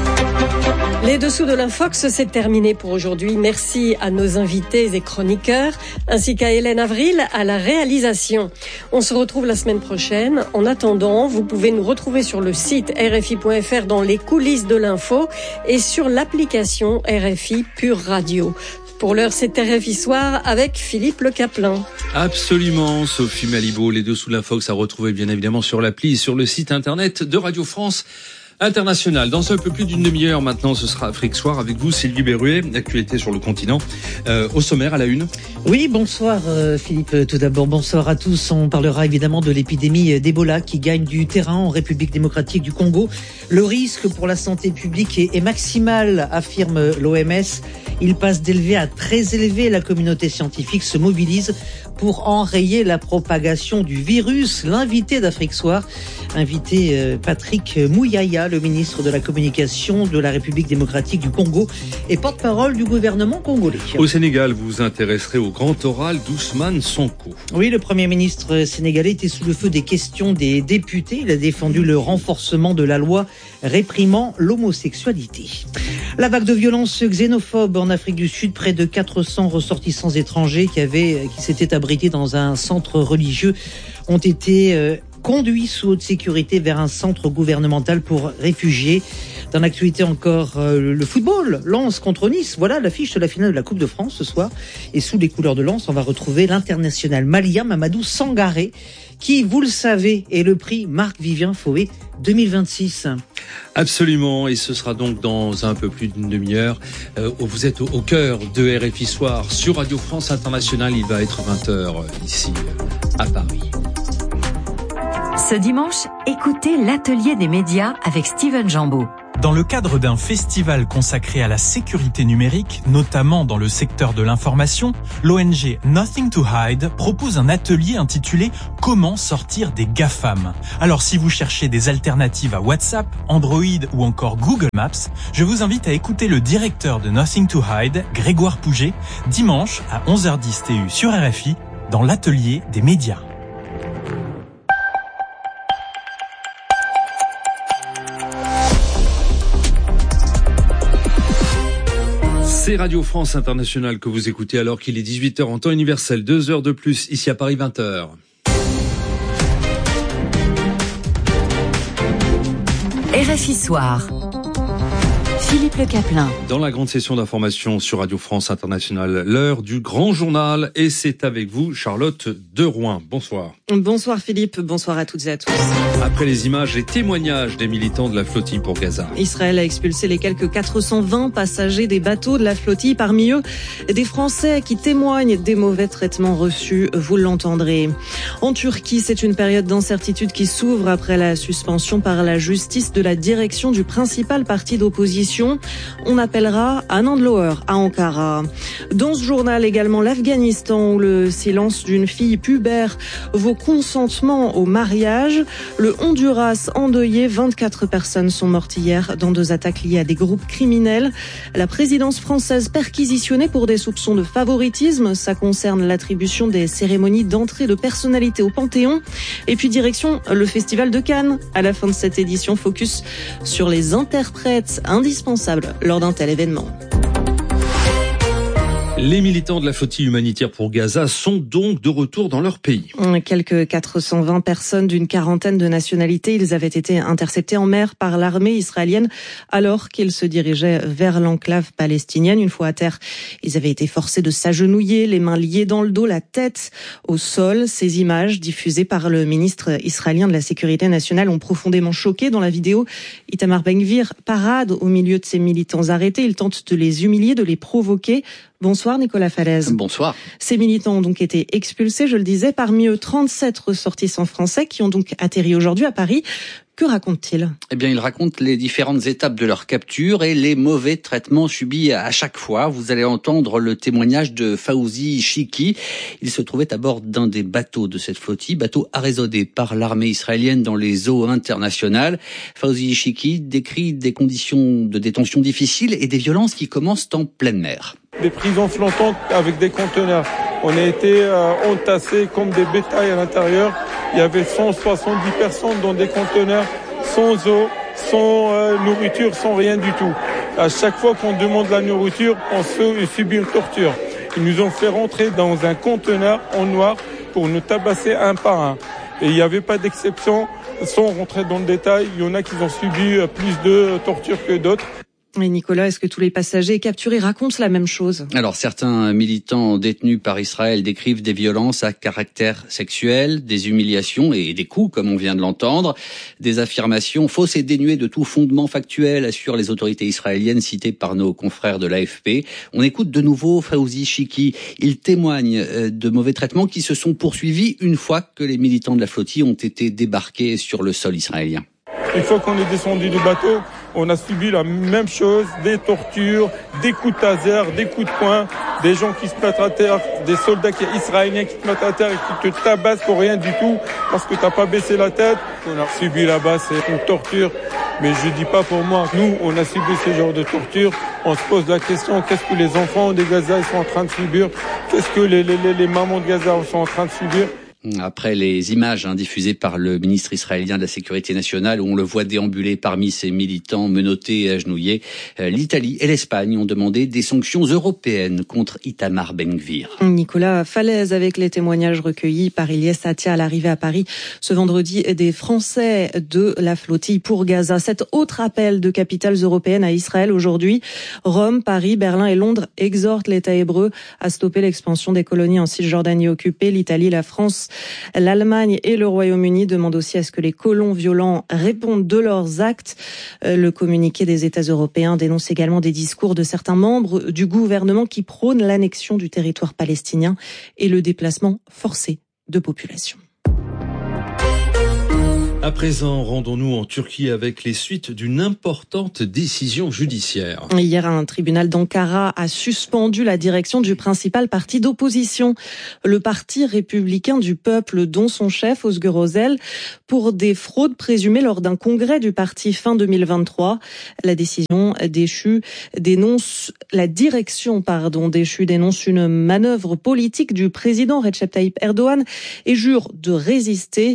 Les dessous de l'Infox, c'est terminé pour aujourd'hui. Merci à nos invités et chroniqueurs, ainsi qu'à Hélène Avril à la réalisation. On se retrouve la semaine prochaine. En attendant, vous pouvez nous retrouver sur le site R F I point F R dans les coulisses de l'info et sur l'application R F I Pure Radio. Pour l'heure, c'est R F I Soir avec Philippe Le Caplin. Absolument, Sophie Malibaud. Les dessous de l'Infox à retrouver bien évidemment sur l'appli et sur le site internet de Radio France International. Dans un peu plus d'une demi-heure maintenant, ce sera Afrique Soir avec vous, Sylvie Berruet, actualité sur le continent. Euh, au sommaire, à la une. Oui, bonsoir euh, Philippe. Tout d'abord, bonsoir à tous. On parlera évidemment de l'épidémie d'Ebola qui gagne du terrain en République démocratique du Congo. Le risque pour la santé publique est, est maximal, affirme l'O M S. Il passe d'élevé à très élevé. La communauté scientifique se mobilise pour enrayer la propagation du virus. L'invité d'Afrique Soir, invité euh, Patrick Mouyaya, le ministre de la Communication de la République démocratique du Congo et porte-parole du gouvernement congolais. Au Sénégal, vous vous intéresserez au grand oral d'Ousmane Sonko. Oui, le Premier ministre sénégalais était sous le feu des questions des députés. Il a défendu le renforcement de la loi réprimant l'homosexualité. La vague de violence xénophobe en Afrique du Sud, près de quatre cents ressortissants étrangers qui avaient, qui s'étaient abrités dans un centre religieux ont été euh, conduits sous haute sécurité vers un centre gouvernemental pour réfugiés. Dans l'actualité encore, euh, le football, Lens contre Nice. Voilà l'affiche de la finale de la Coupe de France ce soir. Et sous les couleurs de Lens, on va retrouver l'international malien Mamadou Sangaré, qui, vous le savez, est le prix Marc-Vivien Foé deux mille vingt-six. Absolument, et ce sera donc dans un peu plus d'une demi-heure. Euh, vous êtes au, au cœur de R F I Soir sur Radio France Internationale. Il va être vingt heures ici à Paris. Ce dimanche, écoutez l'atelier des médias avec Steven Jambeau. Dans le cadre d'un festival consacré à la sécurité numérique, notamment dans le secteur de l'information, l'O N G Nothing to Hide propose un atelier intitulé « Comment sortir des GAFAM ». Alors si vous cherchez des alternatives à WhatsApp, Android ou encore Google Maps, je vous invite à écouter le directeur de Nothing to Hide, Grégoire Pouget, dimanche à onze heures dix T U sur R F I, dans l'atelier des médias. C'est Radio France Internationale que vous écoutez alors qu'il est dix-huit heures en temps universel, deux heures de plus ici à Paris, vingt heures. R F I Soir. Philippe Le Caplin. Dans la grande session d'information sur Radio France Internationale, l'heure du grand journal, et c'est avec vous Charlotte Derouin. Bonsoir. Bonsoir Philippe, bonsoir à toutes et à tous. Après les images et témoignages des militants de la flottille pour Gaza. Israël a expulsé les quelques quatre cent vingt passagers des bateaux de la flottille, parmi eux des Français qui témoignent des mauvais traitements reçus, vous l'entendrez. En Turquie, c'est une période d'incertitude qui s'ouvre après la suspension par la justice de la direction du principal parti d'opposition. On appellera Anand Lower à Ankara. Dans ce journal également, l'Afghanistan, où le silence d'une fille pubère vaut consentement au mariage. Le Honduras endeuillé, vingt-quatre personnes sont mortes hier dans deux attaques liées à des groupes criminels. La présidence française perquisitionnée pour des soupçons de favoritisme. Ça concerne l'attribution des cérémonies d'entrée de personnalités au Panthéon. Et puis direction le Festival de Cannes. À la fin de cette édition, focus sur les interprètes indispensables lors d'un tel événement. Les militants de la flottille humanitaire pour Gaza sont donc de retour dans leur pays. Quelques quatre cent vingt personnes d'une quarantaine de nationalités, ils avaient été interceptés en mer par l'armée israélienne alors qu'ils se dirigeaient vers l'enclave palestinienne. Une fois à terre, ils avaient été forcés de s'agenouiller, les mains liées dans le dos, la tête au sol. Ces images diffusées par le ministre israélien de la Sécurité nationale ont profondément choqué. Dans la vidéo, Itamar Ben-Gvir parade au milieu de ces militants arrêtés. Il tente de les humilier, de les provoquer. Bonsoir Nicolas Falaise. Bonsoir. Ces militants ont donc été expulsés, je le disais, parmi eux trente-sept ressortissants français qui ont donc atterri aujourd'hui à Paris. Que racontent-ils ? Eh bien, ils racontent les différentes étapes de leur capture et les mauvais traitements subis à chaque fois. Vous allez entendre le témoignage de Fawzi Shiki. Il se trouvait à bord d'un des bateaux de cette flottille, bateau arraisonné par l'armée israélienne dans les eaux internationales. Fawzi Shiki décrit des conditions de détention difficiles et des violences qui commencent en pleine mer. Des prisons flottantes avec des conteneurs. On a été euh, entassés comme des bétails à l'intérieur. Il y avait cent soixante-dix personnes dans des conteneurs, sans eau, sans euh, nourriture, sans rien du tout. À chaque fois qu'on demande la nourriture, on subit une torture. Ils nous ont fait rentrer dans un conteneur en noir pour nous tabasser un par un. Et il n'y avait pas d'exception. Sans rentrer dans le détail, il y en a qui ont subi plus de torture que d'autres. Mais Nicolas, est-ce que tous les passagers capturés racontent la même chose ? Alors, certains militants détenus par Israël décrivent des violences à caractère sexuel, des humiliations et des coups, comme on vient de l'entendre. Des affirmations fausses et dénuées de tout fondement factuel, assurent les autorités israéliennes citées par nos confrères de l'A F P. On écoute de nouveau Fawzi Shiki. Il témoigne de mauvais traitements qui se sont poursuivis une fois que les militants de la flottille ont été débarqués sur le sol israélien. Une fois qu'on est descendu du bateau, on a subi la même chose, des tortures, des coups de taser, des coups de poing, des gens qui se mettent à terre, des soldats israéliens qui te mettent à terre et qui te tabassent pour rien du tout parce que t'as pas baissé la tête. On a subi là-bas, c'est une torture, mais je dis pas pour moi. Nous, on a subi ce genre de torture. On se pose la question, qu'est-ce que les enfants de Gaza ils sont en train de subir ? Qu'est-ce que les, les, les, les mamans de Gaza sont en train de subir ? Après les images hein, diffusées par le ministre israélien de la Sécurité nationale où on le voit déambuler parmi ses militants menottés et agenouillés, l'Italie et l'Espagne ont demandé des sanctions européennes contre Itamar Ben-Gvir. Nicolas Falaise avec les témoignages recueillis par Ilyes Atia à l'arrivée à Paris ce vendredi des Français de la flottille pour Gaza. Cet autre appel de capitales européennes à Israël aujourd'hui. Rome, Paris, Berlin et Londres exhortent l'État hébreu à stopper l'expansion des colonies en Cisjordanie occupée. L'Italie, la France, l'Allemagne et le Royaume-Uni demandent aussi à ce que les colons violents répondent de leurs actes. Le communiqué des États européens dénonce également des discours de certains membres du gouvernement qui prônent l'annexion du territoire palestinien et le déplacement forcé de population. À présent, rendons-nous en Turquie avec les suites d'une importante décision judiciaire. Hier, un tribunal d'Ankara a suspendu la direction du principal parti d'opposition, le Parti républicain du peuple, dont son chef, Özgür Özel, pour des fraudes présumées lors d'un congrès du parti fin deux mille vingt-trois. La décision déchue dénonce, la direction, pardon, déchue dénonce une manœuvre politique du président Recep Tayyip Erdogan et jure de résister.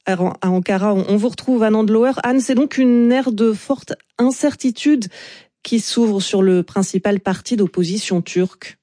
À Ankara, on vous retrouve Anne Andloer. Anne, c'est donc une ère de forte incertitude qui s'ouvre sur le principal parti d'opposition turc.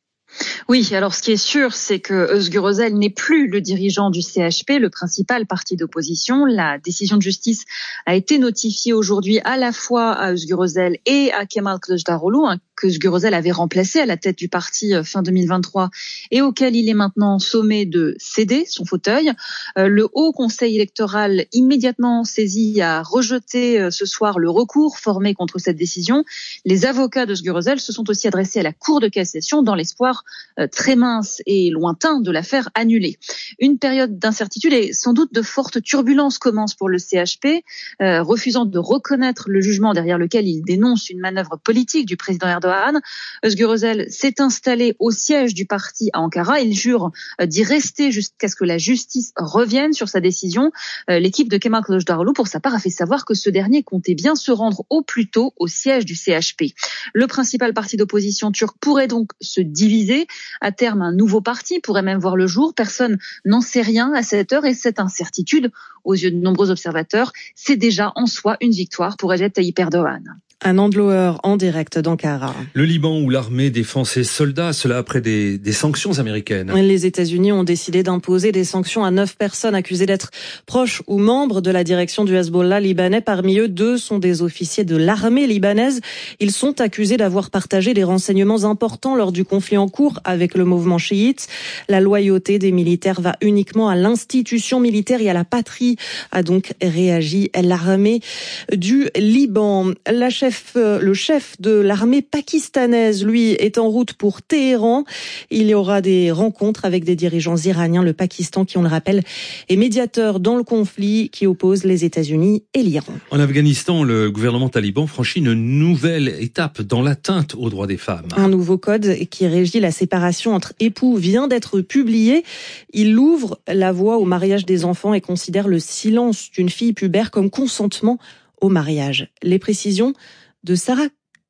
Oui, alors ce qui est sûr, c'est que Özgür Özel n'est plus le dirigeant du C H P, le principal parti d'opposition. La décision de justice a été notifiée aujourd'hui à la fois à Özgür Özel et à Kemal Kılıçdaroğlu, hein, que Özgür Özel avait remplacé à la tête du parti fin deux mille vingt-trois et auquel il est maintenant sommé de céder son fauteuil. Le Haut Conseil électoral, immédiatement saisi, a rejeté ce soir le recours formé contre cette décision. Les avocats d'Özgür Özel se sont aussi adressés à la Cour de cassation dans l'espoir très mince et lointain de l'affaire annulée. Une période d'incertitude et sans doute de fortes turbulences commence pour le C H P, euh, refusant de reconnaître le jugement derrière lequel il dénonce une manœuvre politique du président Erdogan. Özgür Özel s'est installé au siège du parti à Ankara. Il jure euh, d'y rester jusqu'à ce que la justice revienne sur sa décision. Euh, l'équipe de Kemal Kılıçdaroğlu, pour sa part, a fait savoir que ce dernier comptait bien se rendre au plus tôt au siège du C H P. Le principal parti d'opposition turc pourrait donc se diviser. À terme, un nouveau parti pourrait même voir le jour. Personne n'en sait rien à cette heure et cette incertitude, aux yeux de nombreux observateurs, c'est déjà en soi une victoire pour Recep Tayyip Erdogan. Un Andloer en direct d'Ankara. Le Liban où l'armée défend ses soldats, cela après des, des sanctions américaines. Les États-Unis ont décidé d'imposer des sanctions à neuf personnes accusées d'être proches ou membres de la direction du Hezbollah libanais. Parmi eux, deux sont des officiers de l'armée libanaise. Ils sont accusés d'avoir partagé des renseignements importants lors du conflit en cours avec le mouvement chiite. La loyauté des militaires va uniquement à l'institution militaire et à la patrie, a donc réagi l'armée du Liban. La chef Le chef de l'armée pakistanaise, lui, est en route pour Téhéran. Il y aura des rencontres avec des dirigeants iraniens. Le Pakistan, qui, on le rappelle, est médiateur dans le conflit qui oppose les États-Unis et l'Iran. En Afghanistan, le gouvernement taliban franchit une nouvelle étape dans l'atteinte aux droits des femmes. Un nouveau code qui régit la séparation entre époux vient d'être publié. Il ouvre la voie au mariage des enfants et considère le silence d'une fille pubère comme consentement au mariage. Les précisions de Sarah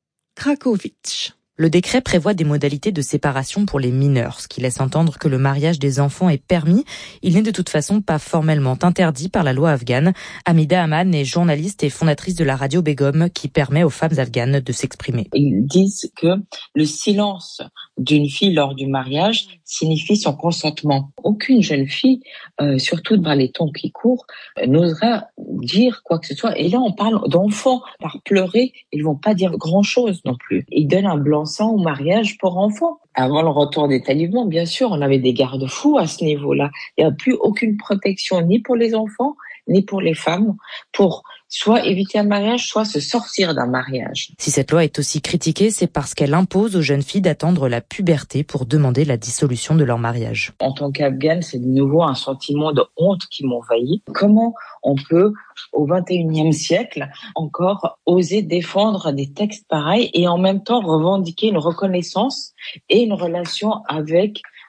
Krakovic. Le décret prévoit des modalités de séparation pour les mineurs, ce qui laisse entendre que le mariage des enfants est permis. Il n'est de toute façon pas formellement interdit par la loi afghane. Hamida Aman est journaliste et fondatrice de la radio Begum qui permet aux femmes afghanes de s'exprimer. Ils disent que le silence d'une fille lors du mariage signifie son consentement. Aucune jeune fille, euh, surtout dans les temps qui courent, n'osera dire quoi que ce soit. Et là, on parle d'enfants. Par pleurer, ils vont pas dire grand-chose non plus. Ils donnent un blanc-seing au mariage pour enfants. Avant le retour des talibans, bien sûr, on avait des garde-fous à ce niveau-là. Il n'y a plus aucune protection ni pour les enfants, ni pour les femmes, pour soit éviter un mariage, soit se sortir d'un mariage. Si cette loi est aussi critiquée, c'est parce qu'elle impose aux jeunes filles d'attendre la puberté pour demander la dissolution de leur mariage. En tant qu'Afghane, c'est de nouveau un sentiment de honte qui m'envahit. Comment on peut, au vingt et unième siècle, encore oser défendre des textes pareils et en même temps revendiquer une reconnaissance et une relation avec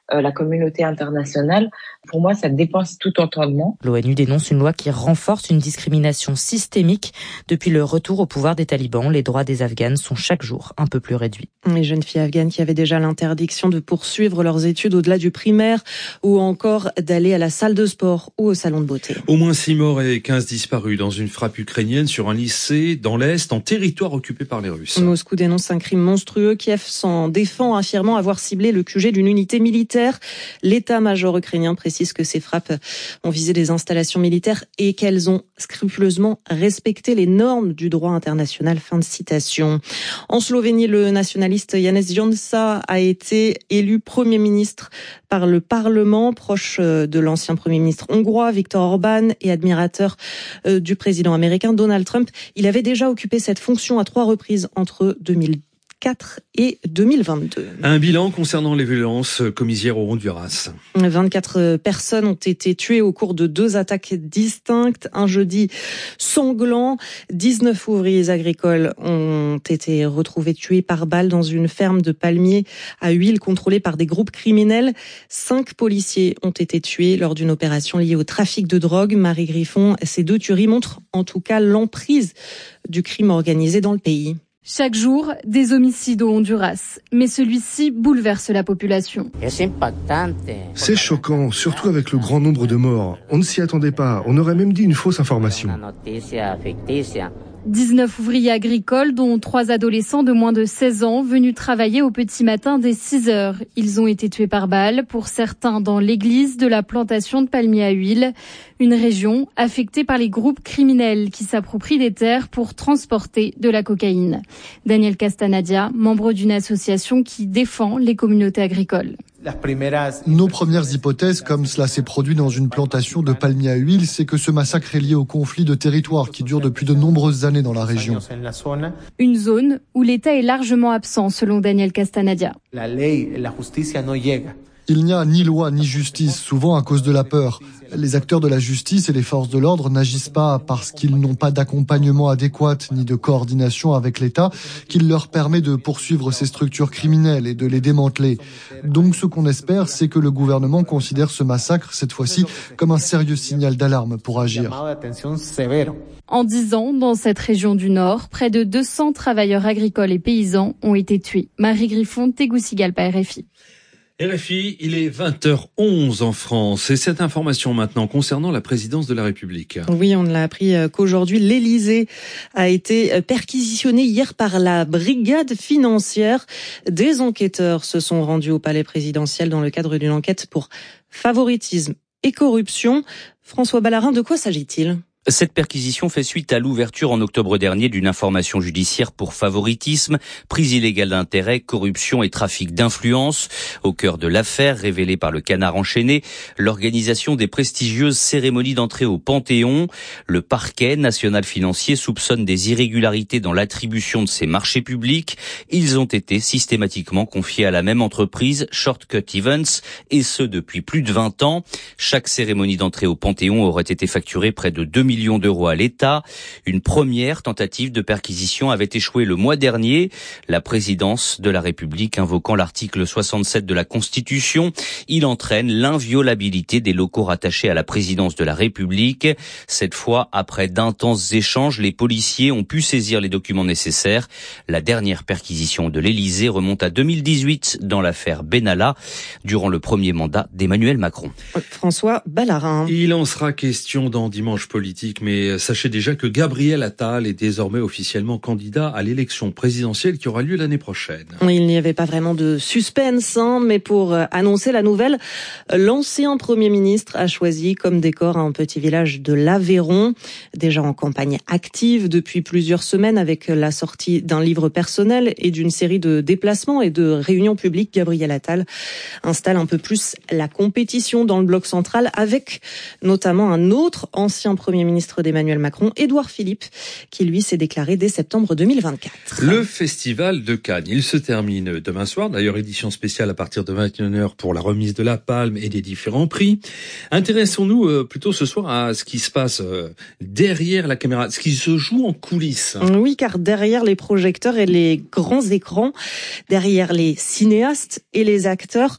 euh, la communauté internationale, pour moi, ça dépasse tout entendement. L'ONU dénonce une loi qui renforce une discrimination systémique. Depuis le retour au pouvoir des talibans, les droits des Afghanes sont chaque jour un peu plus réduits. Les jeunes filles afghanes qui avaient déjà l'interdiction de poursuivre leurs études au-delà du primaire ou encore d'aller à la salle de sport ou au salon de beauté. Au moins six morts et quinze disparus dans une frappe ukrainienne sur un lycée dans l'Est, en territoire occupé par les Russes. Moscou dénonce un crime monstrueux. Kiev s'en défend, affirmant avoir ciblé le Q G d'une unité militaire. L'état-major ukrainien précise que ces frappes ont visé des installations militaires et qu'elles ont scrupuleusement respecté les normes du droit international. Fin de citation. En Slovénie, le nationaliste Janez Janša a été élu Premier ministre par le Parlement, proche de l'ancien Premier ministre hongrois Viktor Orban et admirateur du président américain Donald Trump. Il avait déjà occupé cette fonction à trois reprises entre deux mille quatre et deux mille vingt-deux. Un bilan concernant les violences commises hier au Honduras. vingt-quatre personnes ont été tuées au cours de deux attaques distinctes. Un jeudi sanglant, dix-neuf ouvriers agricoles ont été retrouvés tués par balle dans une ferme de palmiers à huile contrôlée par des groupes criminels. Cinq policiers ont été tués lors d'une opération liée au trafic de drogue. Marie Griffon, ces deux tueries montrent en tout cas l'emprise du crime organisé dans le pays. Chaque jour, des homicides au Honduras. Mais celui-ci bouleverse la population. C'est choquant, surtout avec le grand nombre de morts. On ne s'y attendait pas. On aurait même dit une fausse information. dix-neuf ouvriers agricoles, dont trois adolescents de moins de seize ans, venus travailler au petit matin dès six heures. Ils ont été tués par balle, pour certains dans l'église de la plantation de palmiers à huile, une région affectée par les groupes criminels qui s'approprient des terres pour transporter de la cocaïne. Daniel Castanadia, membre d'une association qui défend les communautés agricoles. Nos premières hypothèses, comme cela s'est produit dans une plantation de palmiers à huile, c'est que ce massacre est lié au conflit de territoire qui dure depuis de nombreuses années dans la région. Une zone où l'État est largement absent, selon Daniel Castanadia. Il n'y a ni loi ni justice, souvent à cause de la peur. Les acteurs de la justice et les forces de l'ordre n'agissent pas parce qu'ils n'ont pas d'accompagnement adéquat ni de coordination avec l'État qui leur permet de poursuivre ces structures criminelles et de les démanteler. Donc ce qu'on espère, c'est que le gouvernement considère ce massacre, cette fois-ci, comme un sérieux signal d'alarme pour agir. En dix ans, dans cette région du Nord, près de deux cents travailleurs agricoles et paysans ont été tués. Marie Griffon, Tegucigalpa, R F I. R F I, il est vingt heures onze en France. Et cette information maintenant concernant la présidence de la République. Oui, on l'a appris qu'aujourd'hui, l'Élysée a été perquisitionné hier par la brigade financière. Des enquêteurs se sont rendus au palais présidentiel dans le cadre d'une enquête pour favoritisme et corruption. François Ballarin, de quoi s'agit-il ? Cette perquisition fait suite à l'ouverture en octobre dernier d'une information judiciaire pour favoritisme, prise illégale d'intérêt, corruption et trafic d'influence. Au cœur de l'affaire, révélée par le Canard enchaîné, l'organisation des prestigieuses cérémonies d'entrée au Panthéon. Le parquet national financier soupçonne des irrégularités dans l'attribution de ces marchés publics. Ils ont été systématiquement confiés à la même entreprise, Shortcut Events, et ce depuis plus de vingt ans. Chaque cérémonie d'entrée au Panthéon aurait été facturée près de deux millions d'euros à l'État. Une première tentative de perquisition avait échoué le mois dernier. La présidence de la République invoquant l'article soixante-sept de la Constitution, il entraîne l'inviolabilité des locaux rattachés à la présidence de la République. Cette fois, après d'intenses échanges, les policiers ont pu saisir les documents nécessaires. La dernière perquisition de l'Élysée remonte à deux mille dix-huit dans l'affaire Benalla, durant le premier mandat d'Emmanuel Macron. François Ballarin. Il en sera question dans Dimanche Politique. Mais sachez déjà que Gabriel Attal est désormais officiellement candidat à l'élection présidentielle qui aura lieu l'année prochaine. Il n'y avait pas vraiment de suspense, hein, mais pour annoncer la nouvelle, l'ancien Premier ministre a choisi comme décor un petit village de l'Aveyron, déjà en campagne active depuis plusieurs semaines avec la sortie d'un livre personnel et d'une série de déplacements et de réunions publiques. Gabriel Attal installe un peu plus la compétition dans le bloc central avec notamment un autre ancien Premier ministre ministre d'Emmanuel Macron, Édouard Philippe, qui lui s'est déclaré dès septembre deux mille vingt-quatre. Le festival de Cannes, il se termine demain soir, d'ailleurs édition spéciale à partir de vingt et une heures pour la remise de la Palme et des différents prix. Intéressons-nous euh, plutôt ce soir à ce qui se passe euh, derrière la caméra, ce qui se joue en coulisses. Oui, car derrière les projecteurs et les grands écrans, derrière les cinéastes et les acteurs,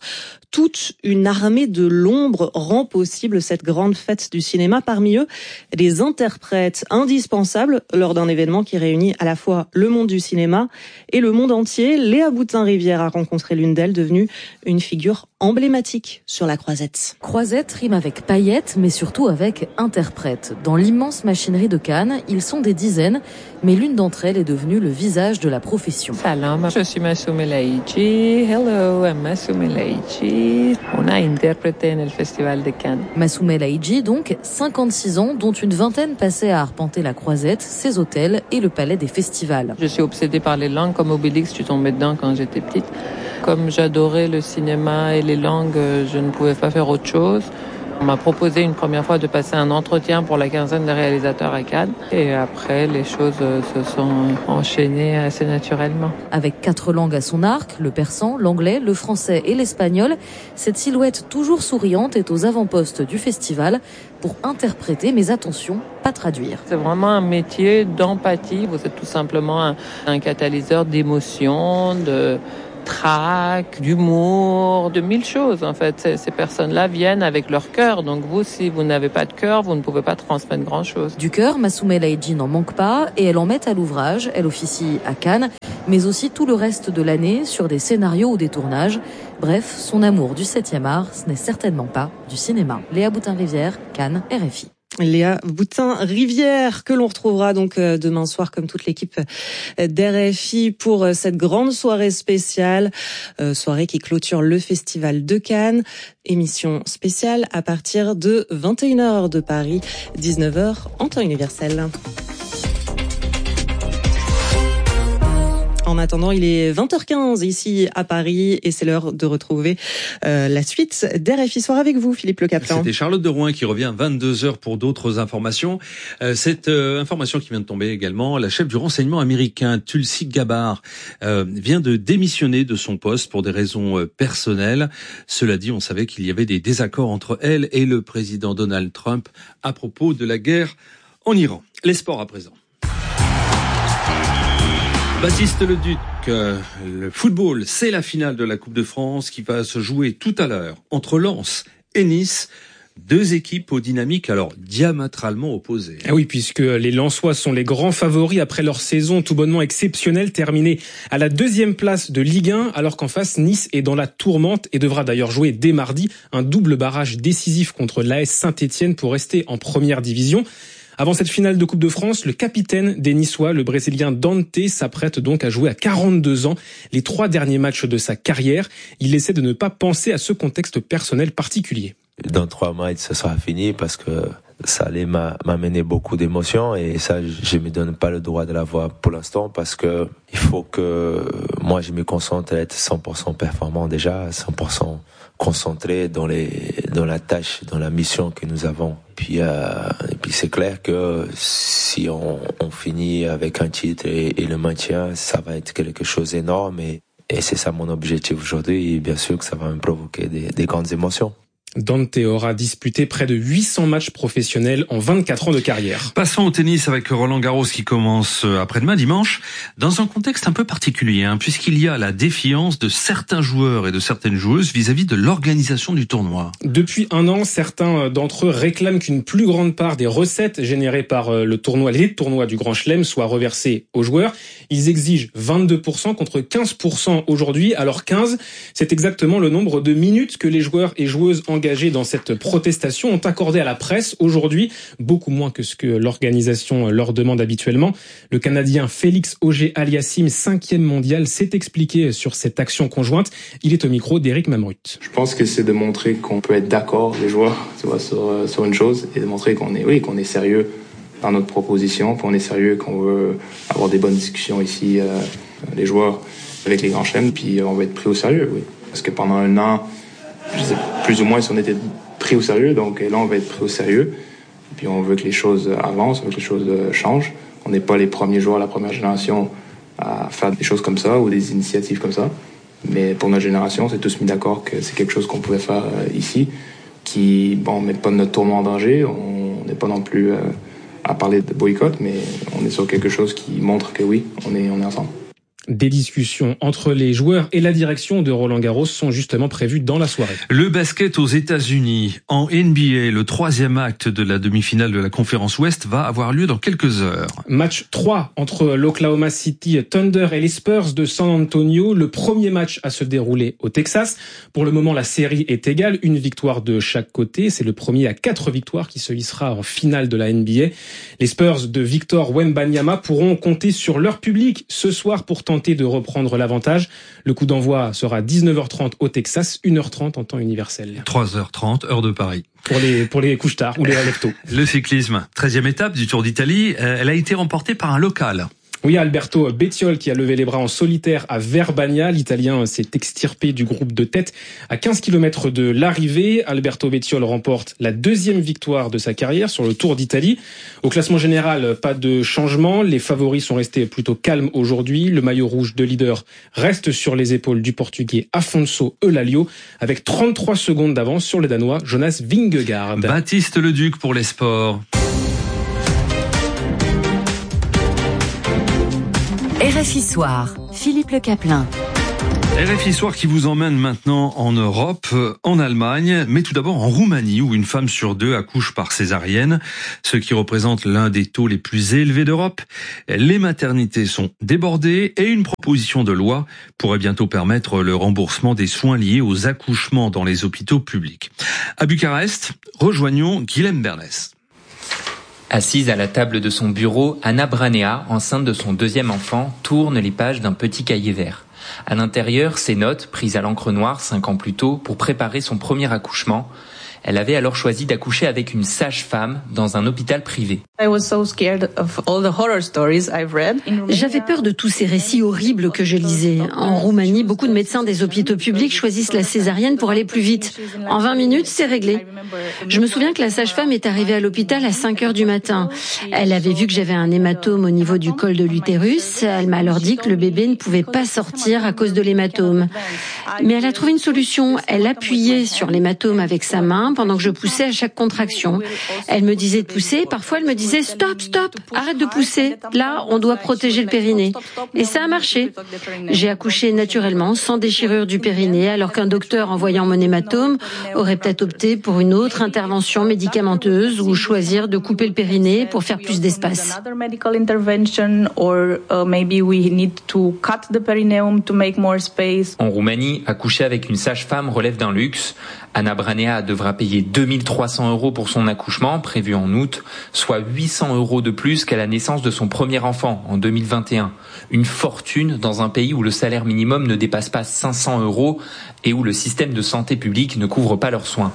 Toute une armée de l'ombre rend possible cette grande fête du cinéma. Parmi eux, des interprètes indispensables lors d'un événement qui réunit à la fois le monde du cinéma et le monde entier. Léa Boutin-Rivière a rencontré l'une d'elles, devenue une figure emblématique sur la Croisette. Croisette rime avec paillettes, mais surtout avec interprète. Dans l'immense machinerie de Cannes, ils sont des dizaines, mais l'une d'entre elles est devenue le visage de la profession. Salam, je suis Massoumeh Laïdji. Hello, I'm Massoumeh Laïdji. On a interprété dans le Festival de Cannes. Massoumeh Laïdji, donc, cinquante-six ans, dont une vingtaine passée à arpenter la Croisette, ses hôtels et le palais des festivals. Je suis obsédée par les langues, comme Obélix, je suis tombée dedans quand j'étais petite. Comme j'adorais le cinéma et les langues, je ne pouvais pas faire autre chose. On m'a proposé une première fois de passer un entretien pour la quinzaine de réalisateurs à Cannes. Et après, les choses se sont enchaînées assez naturellement. Avec quatre langues à son arc, le persan, l'anglais, le français et l'espagnol, cette silhouette toujours souriante est aux avant-postes du festival pour interpréter, mais attention, pas traduire. C'est vraiment un métier d'empathie. Vous êtes tout simplement un, un catalyseur d'émotions, de trac, d'humour, de mille choses en fait. Ces, ces personnes-là viennent avec leur cœur. Donc vous, si vous n'avez pas de cœur, vous ne pouvez pas transmettre grand-chose. Du cœur, Massoumeh Laïdji n'en manque pas et elle en met à l'ouvrage. Elle officie à Cannes, mais aussi tout le reste de l'année sur des scénarios ou des tournages. Bref, son amour du septième art, ce n'est certainement pas du cinéma. Léa Boutin-Rivière, Cannes, R F I. Léa Boutin-Rivière, que l'on retrouvera donc demain soir comme toute l'équipe d'R F I pour cette grande soirée spéciale, euh, soirée qui clôture le Festival de Cannes. Émission spéciale à partir de vingt et une heures de Paris, dix-neuf heures en temps universel. En attendant, il est vingt heures quinze ici à Paris et c'est l'heure de retrouver euh, la suite d'R F I Soir avec vous, Philippe Le Caplin. C'était Charlotte de Rouen qui revient vingt-deux heures pour d'autres informations. Euh, cette euh, information qui vient de tomber également, la chef du renseignement américain Tulsi Gabbard euh, vient de démissionner de son poste pour des raisons euh, personnelles. Cela dit, on savait qu'il y avait des désaccords entre elle et le président Donald Trump à propos de la guerre en Iran. Les sports à présent. Baptiste Leduc, euh, le football, c'est la finale de la Coupe de France qui va se jouer tout à l'heure entre Lens et Nice. Deux équipes aux dynamiques alors diamétralement opposées. Ah oui, puisque les Lensois sont les grands favoris après leur saison tout bonnement exceptionnelle, terminée à la deuxième place de Ligue un, alors qu'en face, Nice est dans la tourmente et devra d'ailleurs jouer dès mardi un double barrage décisif contre l'A S Saint-Étienne pour rester en première division. Avant cette finale de Coupe de France, le capitaine des Niçois, le Brésilien Dante, s'apprête donc à jouer à quarante-deux ans les trois derniers matchs de sa carrière. Il essaie de ne pas penser à ce contexte personnel particulier. Dans trois matchs, ça sera fini parce que ça allait m'amener beaucoup d'émotions et ça, je me donne pas le droit de l'avoir pour l'instant parce que il faut que moi, je me concentre à être cent pour cent performant déjà, cent pour cent concentré dans les, dans la tâche, dans la mission que nous avons. Puis, euh, et puis c'est clair que si on, on finit avec un titre et, et le maintien, ça va être quelque chose d'énorme et, et c'est ça mon objectif aujourd'hui. Et bien sûr que ça va me provoquer des, des grandes émotions. Dante aura disputé près de huit cents matchs professionnels en vingt-quatre ans de carrière. Passons au tennis avec Roland Garros qui commence après-demain dimanche dans un contexte un peu particulier hein, puisqu'il y a la défiance de certains joueurs et de certaines joueuses vis-à-vis de l'organisation du tournoi. Depuis un an, certains d'entre eux réclament qu'une plus grande part des recettes générées par le tournoi, les tournois du Grand Chelem soient reversées aux joueurs. Ils exigent vingt-deux pour cent contre quinze pour cent aujourd'hui. Alors quinze, c'est exactement le nombre de minutes que les joueurs et joueuses engagés dans cette protestation ont accordé à la presse aujourd'hui, beaucoup moins que ce que l'organisation leur demande habituellement. Le Canadien Félix Auger-Aliassime, cinquième mondial, s'est expliqué sur cette action conjointe. Il est au micro d'Éric Mamrut. Je pense que c'est de montrer qu'on peut être d'accord, les joueurs, tu vois, sur, sur une chose et de montrer qu'on est, oui, qu'on est sérieux dans notre proposition, qu'on est sérieux, qu'on veut avoir des bonnes discussions ici, euh, les joueurs, avec les grands chelems, puis on va être pris au sérieux, oui. Parce que pendant un an, je sais plus ou moins si on était pris au sérieux, donc là on va être pris au sérieux. Et puis on veut que les choses avancent, on veut que les choses changent. On n'est pas les premiers joueurs, la première génération à faire des choses comme ça ou des initiatives comme ça. Mais pour notre génération, on s'est tous mis d'accord que c'est quelque chose qu'on pouvait faire ici, qui, bon, met pas notre tournoi en danger. On n'est pas non plus euh, à parler de boycott, mais on est sur quelque chose qui montre que oui, on est, on est ensemble. Des discussions entre les joueurs et la direction de Roland-Garros sont justement prévues dans la soirée. Le basket aux États-Unis. En N B A, le troisième acte de la demi-finale de la conférence Ouest va avoir lieu dans quelques heures. Match trois entre l'Oklahoma City Thunder et les Spurs de San Antonio. Le premier match à se dérouler au Texas. Pour le moment, la série est égale. Une victoire de chaque côté. C'est le premier à quatre victoires qui se hissera en finale de la N B A. Les Spurs de Victor Wembanyama pourront compter sur leur public ce soir pour tenter de reprendre l'avantage. Le coup d'envoi sera dix-neuf heures trente au Texas, une heure trente en temps universel. trois heures trente, heure de Paris. Pour les, pour les couches tard ou les lève-tôt. Le cyclisme, treizième étape du Tour d'Italie, elle a été remportée par un local. Oui, Alberto Bettiol qui a levé les bras en solitaire à Verbania. L'Italien s'est extirpé du groupe de tête à quinze kilomètres de l'arrivée. Alberto Bettiol remporte la deuxième victoire de sa carrière sur le Tour d'Italie. Au classement général, pas de changement. Les favoris sont restés plutôt calmes aujourd'hui. Le maillot rouge de leader reste sur les épaules du Portugais Afonso Eulalio avec trente-trois secondes d'avance sur le Danois Jonas Vingegaard. Baptiste Leduc pour les sports. R F I Soir, Philippe Le Caplin. R F I Soir qui vous emmène maintenant en Europe, en Allemagne, mais tout d'abord en Roumanie où une femme sur deux accouche par césarienne, ce qui représente l'un des taux les plus élevés d'Europe. Les maternités sont débordées et une proposition de loi pourrait bientôt permettre le remboursement des soins liés aux accouchements dans les hôpitaux publics. À Bucarest, rejoignons Guilhem Bernès. Assise à la table de son bureau, Anna Branea, enceinte de son deuxième enfant, tourne les pages d'un petit cahier vert. À l'intérieur, ses notes, prises à l'encre noire cinq ans plus tôt pour préparer son premier accouchement. Elle avait alors choisi d'accoucher avec une sage-femme dans un hôpital privé. J'avais peur de tous ces récits horribles que je lisais. En Roumanie, beaucoup de médecins des hôpitaux publics choisissent la césarienne pour aller plus vite. En vingt minutes, c'est réglé. Je me souviens que la sage-femme est arrivée à l'hôpital à cinq heures du matin. Elle avait vu que j'avais un hématome au niveau du col de l'utérus. Elle m'a alors dit que le bébé ne pouvait pas sortir à cause de l'hématome. Mais elle a trouvé une solution. Elle appuyait sur l'hématome avec sa main pendant que je poussais à chaque contraction. Elle me disait de pousser, parfois elle me disait stop, stop, arrête de pousser. Là, on doit protéger le périnée. Et ça a marché. J'ai accouché naturellement, sans déchirure du périnée, alors qu'un docteur en voyant mon hématome aurait peut-être opté pour une autre intervention médicamenteuse ou choisir de couper le périnée pour faire plus d'espace. En Roumanie, accoucher avec une sage-femme relève d'un luxe. Anna Branea devra payer deux mille trois cents euros pour son accouchement, prévu en août, soit huit cents euros de plus qu'à la naissance de son premier enfant en deux mille vingt et un. Une fortune dans un pays où le salaire minimum ne dépasse pas cinq cents euros et où le système de santé publique ne couvre pas leurs soins.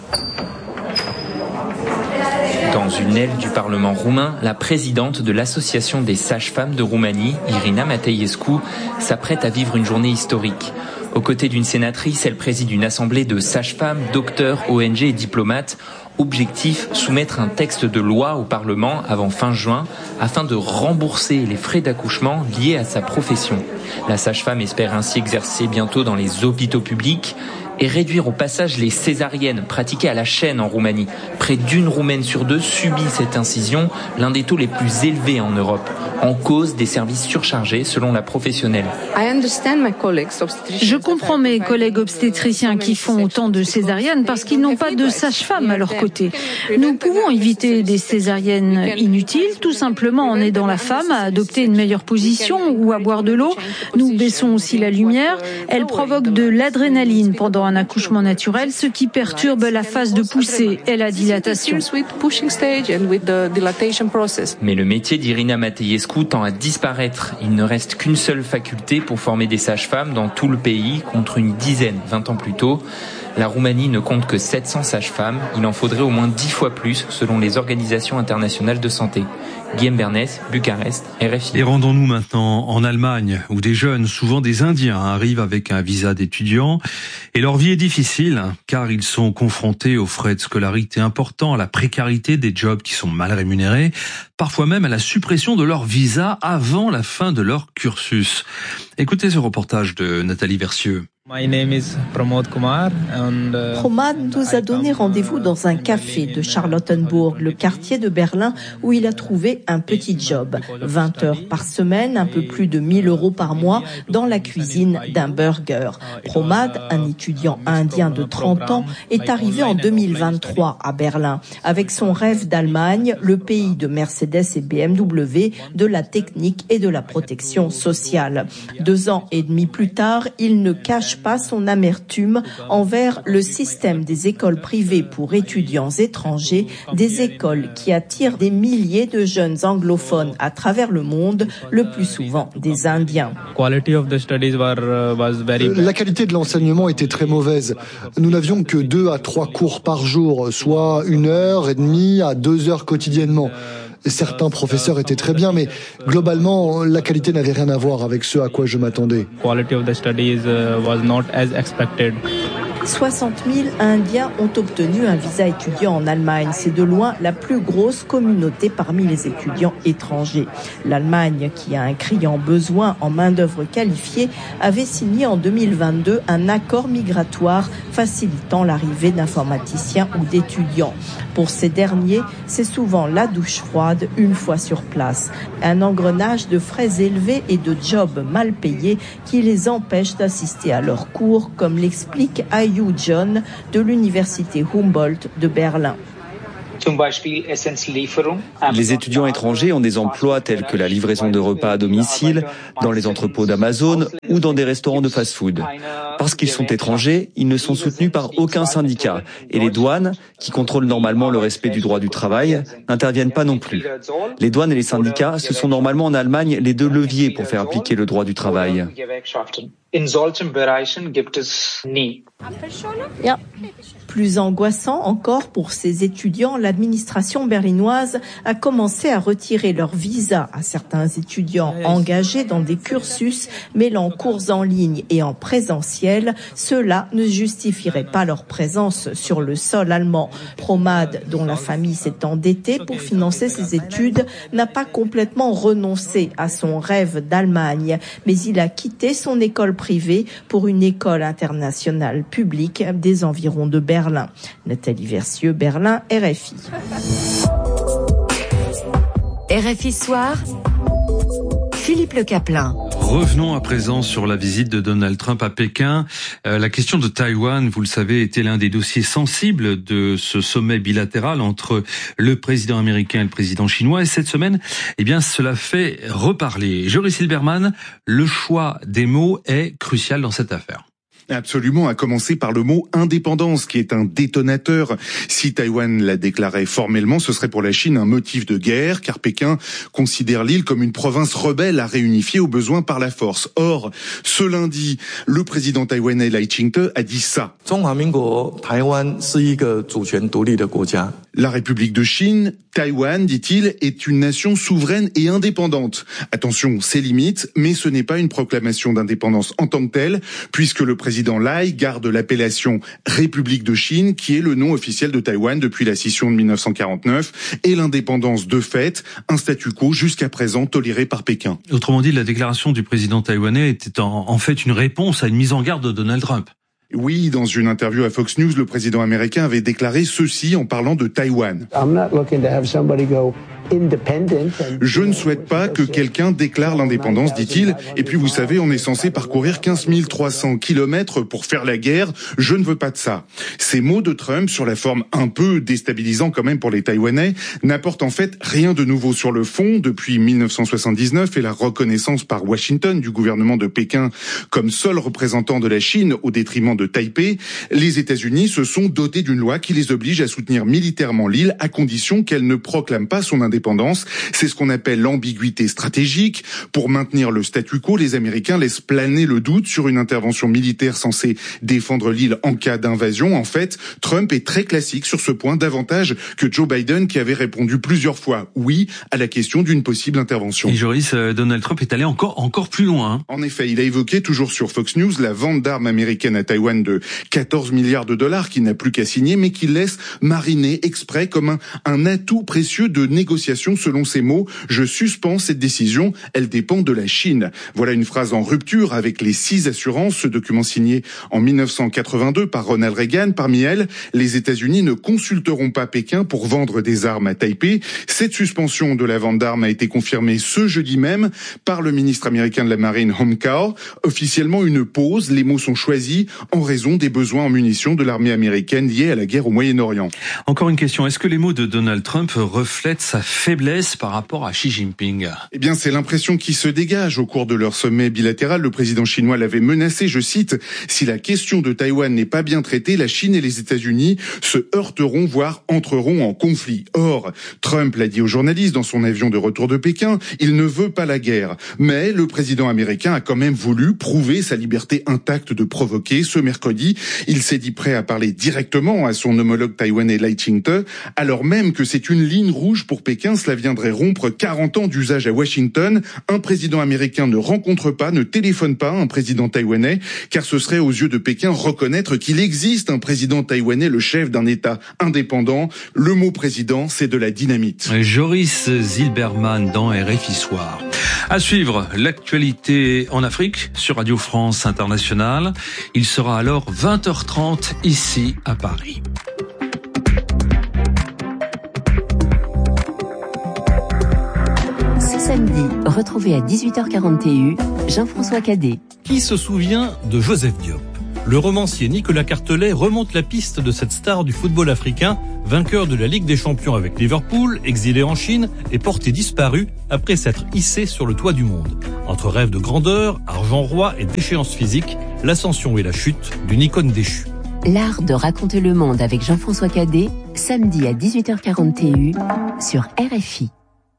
Dans une aile du Parlement roumain, la présidente de l'Association des sages-femmes de Roumanie, Irina Mateiescu, s'apprête à vivre une journée historique. Aux côtés d'une sénatrice, elle préside une assemblée de sages-femmes, docteurs, O N G et diplomates. Objectif, soumettre un texte de loi au Parlement avant fin juin afin de rembourser les frais d'accouchement liés à sa profession. La sage-femme espère ainsi exercer bientôt dans les hôpitaux publics et réduire au passage les césariennes pratiquées à la chaîne en Roumanie. Près d'une Roumaine sur deux subit cette incision, l'un des taux les plus élevés en Europe, en cause des services surchargés selon la professionnelle. Je comprends mes collègues obstétriciens qui font autant de césariennes parce qu'ils n'ont pas de sage-femme à leur côté. Nous pouvons éviter des césariennes inutiles, tout simplement en aidant la femme à adopter une meilleure position ou à boire de l'eau. Nous baissons aussi la lumière. Elle provoque de l'adrénaline pendant un accouchement naturel, ce qui perturbe la phase de poussée et la dilatation. Mais le métier d'Irina Mateiescu tend à disparaître. Il ne reste qu'une seule faculté pour former des sages-femmes dans tout le pays, contre une dizaine vingt ans plus tôt. La Roumanie ne compte que sept cents sages-femmes. Il en faudrait au moins dix fois plus, selon les organisations internationales de santé. Guilhem Bernès, Bucarest, R F I. Et rendons-nous maintenant en Allemagne, où des jeunes, souvent des Indiens, arrivent avec un visa d'étudiant. Et leur vie est difficile, car ils sont confrontés aux frais de scolarité importants, à la précarité des jobs qui sont mal rémunérés, parfois même à la suppression de leur visa avant la fin de leur cursus. Écoutez ce reportage de Nathalie Versieux. My name is Pramod Kumar and uh, Pramod nous a donné rendez-vous dans un café de Charlottenburg, le quartier de Berlin où il a trouvé un petit job. vingt heures par semaine, un peu plus de mille euros par mois dans la cuisine d'un burger. Pramod, un étudiant indien de trente ans, est arrivé en deux mille vingt-trois à Berlin avec son rêve d'Allemagne, le pays de Mercedes et B M W, de la technique et de la protection sociale. Deux ans et demi plus tard, il ne cache pas son amertume envers le système des écoles privées pour étudiants étrangers, des écoles qui attirent des milliers de jeunes anglophones à travers le monde, le plus souvent des Indiens. La qualité de l'enseignement était très mauvaise. Nous n'avions que deux à trois cours par jour, soit une heure et demie à deux heures quotidiennement. Certains professeurs étaient très bien, mais globalement, la qualité n'avait rien à voir avec ce à quoi je m'attendais. soixante mille Indiens ont obtenu un visa étudiant en Allemagne. C'est de loin la plus grosse communauté parmi les étudiants étrangers. L'Allemagne, qui a un criant besoin en main-d'œuvre qualifiée, avait signé en deux mille vingt-deux un accord migratoire facilitant l'arrivée d'informaticiens ou d'étudiants. Pour ces derniers, c'est souvent la douche froide une fois sur place. Un engrenage de frais élevés et de jobs mal payés qui les empêche d'assister à leurs cours, comme l'explique Ayu John de l'université Humboldt de Berlin. Les étudiants étrangers ont des emplois tels que la livraison de repas à domicile, dans les entrepôts d'Amazon ou dans des restaurants de fast-food. Parce qu'ils sont étrangers, ils ne sont soutenus par aucun syndicat et les douanes, qui contrôlent normalement le respect du droit du travail, n'interviennent pas non plus. Les douanes et les syndicats, ce sont normalement en Allemagne les deux leviers pour faire appliquer le droit du travail. Ja. Plus angoissant encore pour ces étudiants, l'administration berlinoise a commencé à retirer leur visa à certains étudiants engagés dans des cursus mêlant cours en ligne et en présentiel. Cela ne justifierait pas leur présence sur le sol allemand. Pramod, dont la famille s'est endettée pour financer ses études, n'a pas complètement renoncé à son rêve d'Allemagne, mais il a quitté son école privée pour une école internationale publique des environs de Berlin. Nathalie Versieux, Berlin, R F I. R F I Soir, Philippe Le Caplin. Revenons à présent sur la visite de Donald Trump à Pékin. Euh, la question de Taïwan, vous le savez, était l'un des dossiers sensibles de ce sommet bilatéral entre le président américain et le président chinois. Et cette semaine, eh bien, cela fait reparler. Joris Silberman, le choix des mots est crucial dans cette affaire. Absolument, à commencer par le mot indépendance, qui est un détonateur. Si Taïwan la déclarait formellement, ce serait pour la Chine un motif de guerre, car Pékin considère l'île comme une province rebelle à réunifier au besoin par la force. Or, ce lundi, le président taïwanais Lai Ching-te a dit ça. La République de Chine, Taïwan, dit-il, est une nation souveraine et indépendante. Attention, c'est limite, mais ce n'est pas une proclamation d'indépendance en tant que telle, puisque le président Lai garde l'appellation République de Chine, qui est le nom officiel de Taïwan depuis la scission de mille neuf cent quarante-neuf, et l'indépendance de fait, un statu quo jusqu'à présent toléré par Pékin. Autrement dit, la déclaration du président taïwanais était en, en fait une réponse à une mise en garde de Donald Trump. Oui, dans une interview à Fox News, le président américain avait déclaré ceci en parlant de Taïwan. I'm not looking to have somebody go Je ne souhaite pas que quelqu'un déclare l'indépendance, dit-il. Et puis, vous savez, on est censé parcourir quinze mille trois cents kilomètres pour faire la guerre. Je ne veux pas de ça. Ces mots de Trump, sur la forme un peu déstabilisant quand même pour les Taïwanais, n'apportent en fait rien de nouveau sur le fond. Depuis mille neuf cent soixante-dix-neuf et la reconnaissance par Washington du gouvernement de Pékin comme seul représentant de la Chine au détriment de Taipei, les États-Unis se sont dotés d'une loi qui les oblige à soutenir militairement l'île à condition qu'elle ne proclame pas son indépendance. C'est ce qu'on appelle l'ambiguïté stratégique. Pour maintenir le statu quo, les Américains laissent planer le doute sur une intervention militaire censée défendre l'île en cas d'invasion. En fait, Trump est très classique sur ce point, davantage que Joe Biden qui avait répondu plusieurs fois oui à la question d'une possible intervention. Et Joris, Donald Trump est allé encore encore plus loin. Hein. En effet, il a évoqué toujours sur Fox News la vente d'armes américaines à Taïwan de quatorze milliards de dollars qu'il n'a plus qu'à signer, mais qu'il laisse mariner exprès comme un, un atout précieux de négociation négociations selon ses mots. Je suspends cette décision, elle dépend de la Chine. Voilà une phrase en rupture avec les six assurances, ce document signé en mille neuf cent quatre-vingt-deux par Ronald Reagan. Parmi elles, les États-Unis ne consulteront pas Pékin pour vendre des armes à Taipei. Cette suspension de la vente d'armes a été confirmée ce jeudi même par le ministre américain de la Marine Homekar. Officiellement une pause, les mots sont choisis en raison des besoins en munitions de l'armée américaine liés à la guerre au Moyen-Orient. Encore une question, est-ce que les mots de Donald Trump reflètent sa faiblesse par rapport à Xi Jinping? Eh bien, c'est l'impression qui se dégage. Au cours de leur sommet bilatéral, le président chinois l'avait menacé, je cite, « Si la question de Taïwan n'est pas bien traitée, la Chine et les États-Unis se heurteront, voire entreront en conflit. » Or, Trump l'a dit aux journalistes dans son avion de retour de Pékin, il ne veut pas la guerre. Mais le président américain a quand même voulu prouver sa liberté intacte de provoquer. Ce mercredi, il s'est dit prêt à parler directement à son homologue taïwanais Lai Ching-te, alors même que c'est une ligne rouge pour Pékin. Cela viendrait rompre quarante ans d'usage à Washington. Un président américain ne rencontre pas, ne téléphone pas un président taïwanais, car ce serait aux yeux de Pékin reconnaître qu'il existe un président taïwanais, le chef d'un État indépendant. Le mot président, c'est de la dynamite. Joris Zilberman dans R F I Soir. À suivre, l'actualité en Afrique sur Radio France Internationale. Il sera alors vingt heures trente ici à Paris. Ce samedi, retrouvez à dix-huit heures quarante et un Jean-François Cadet. Qui se souvient de Joseph Diop ? Le romancier Nicolas Cartelet remonte la piste de cette star du football africain, vainqueur de la Ligue des Champions avec Liverpool, exilé en Chine et porté disparu après s'être hissé sur le toit du monde. Entre rêve de grandeur, argent roi et déchéance physique, l'ascension et la chute d'une icône déchue. L'art de raconter le monde avec Jean-François Cadet, samedi à dix-huit heures quarante et un sur R F I.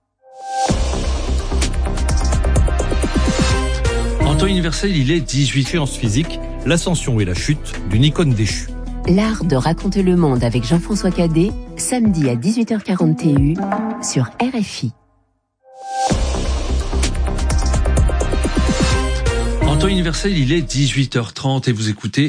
En temps universel, il est dix-huit séances physiques, l'ascension et la chute d'une icône déchue. L'art de raconter le monde avec Jean-François Cadet, samedi à dix-huit heures quarante et un sur R F I. En temps universel, il est dix-huit heures trente et vous écoutez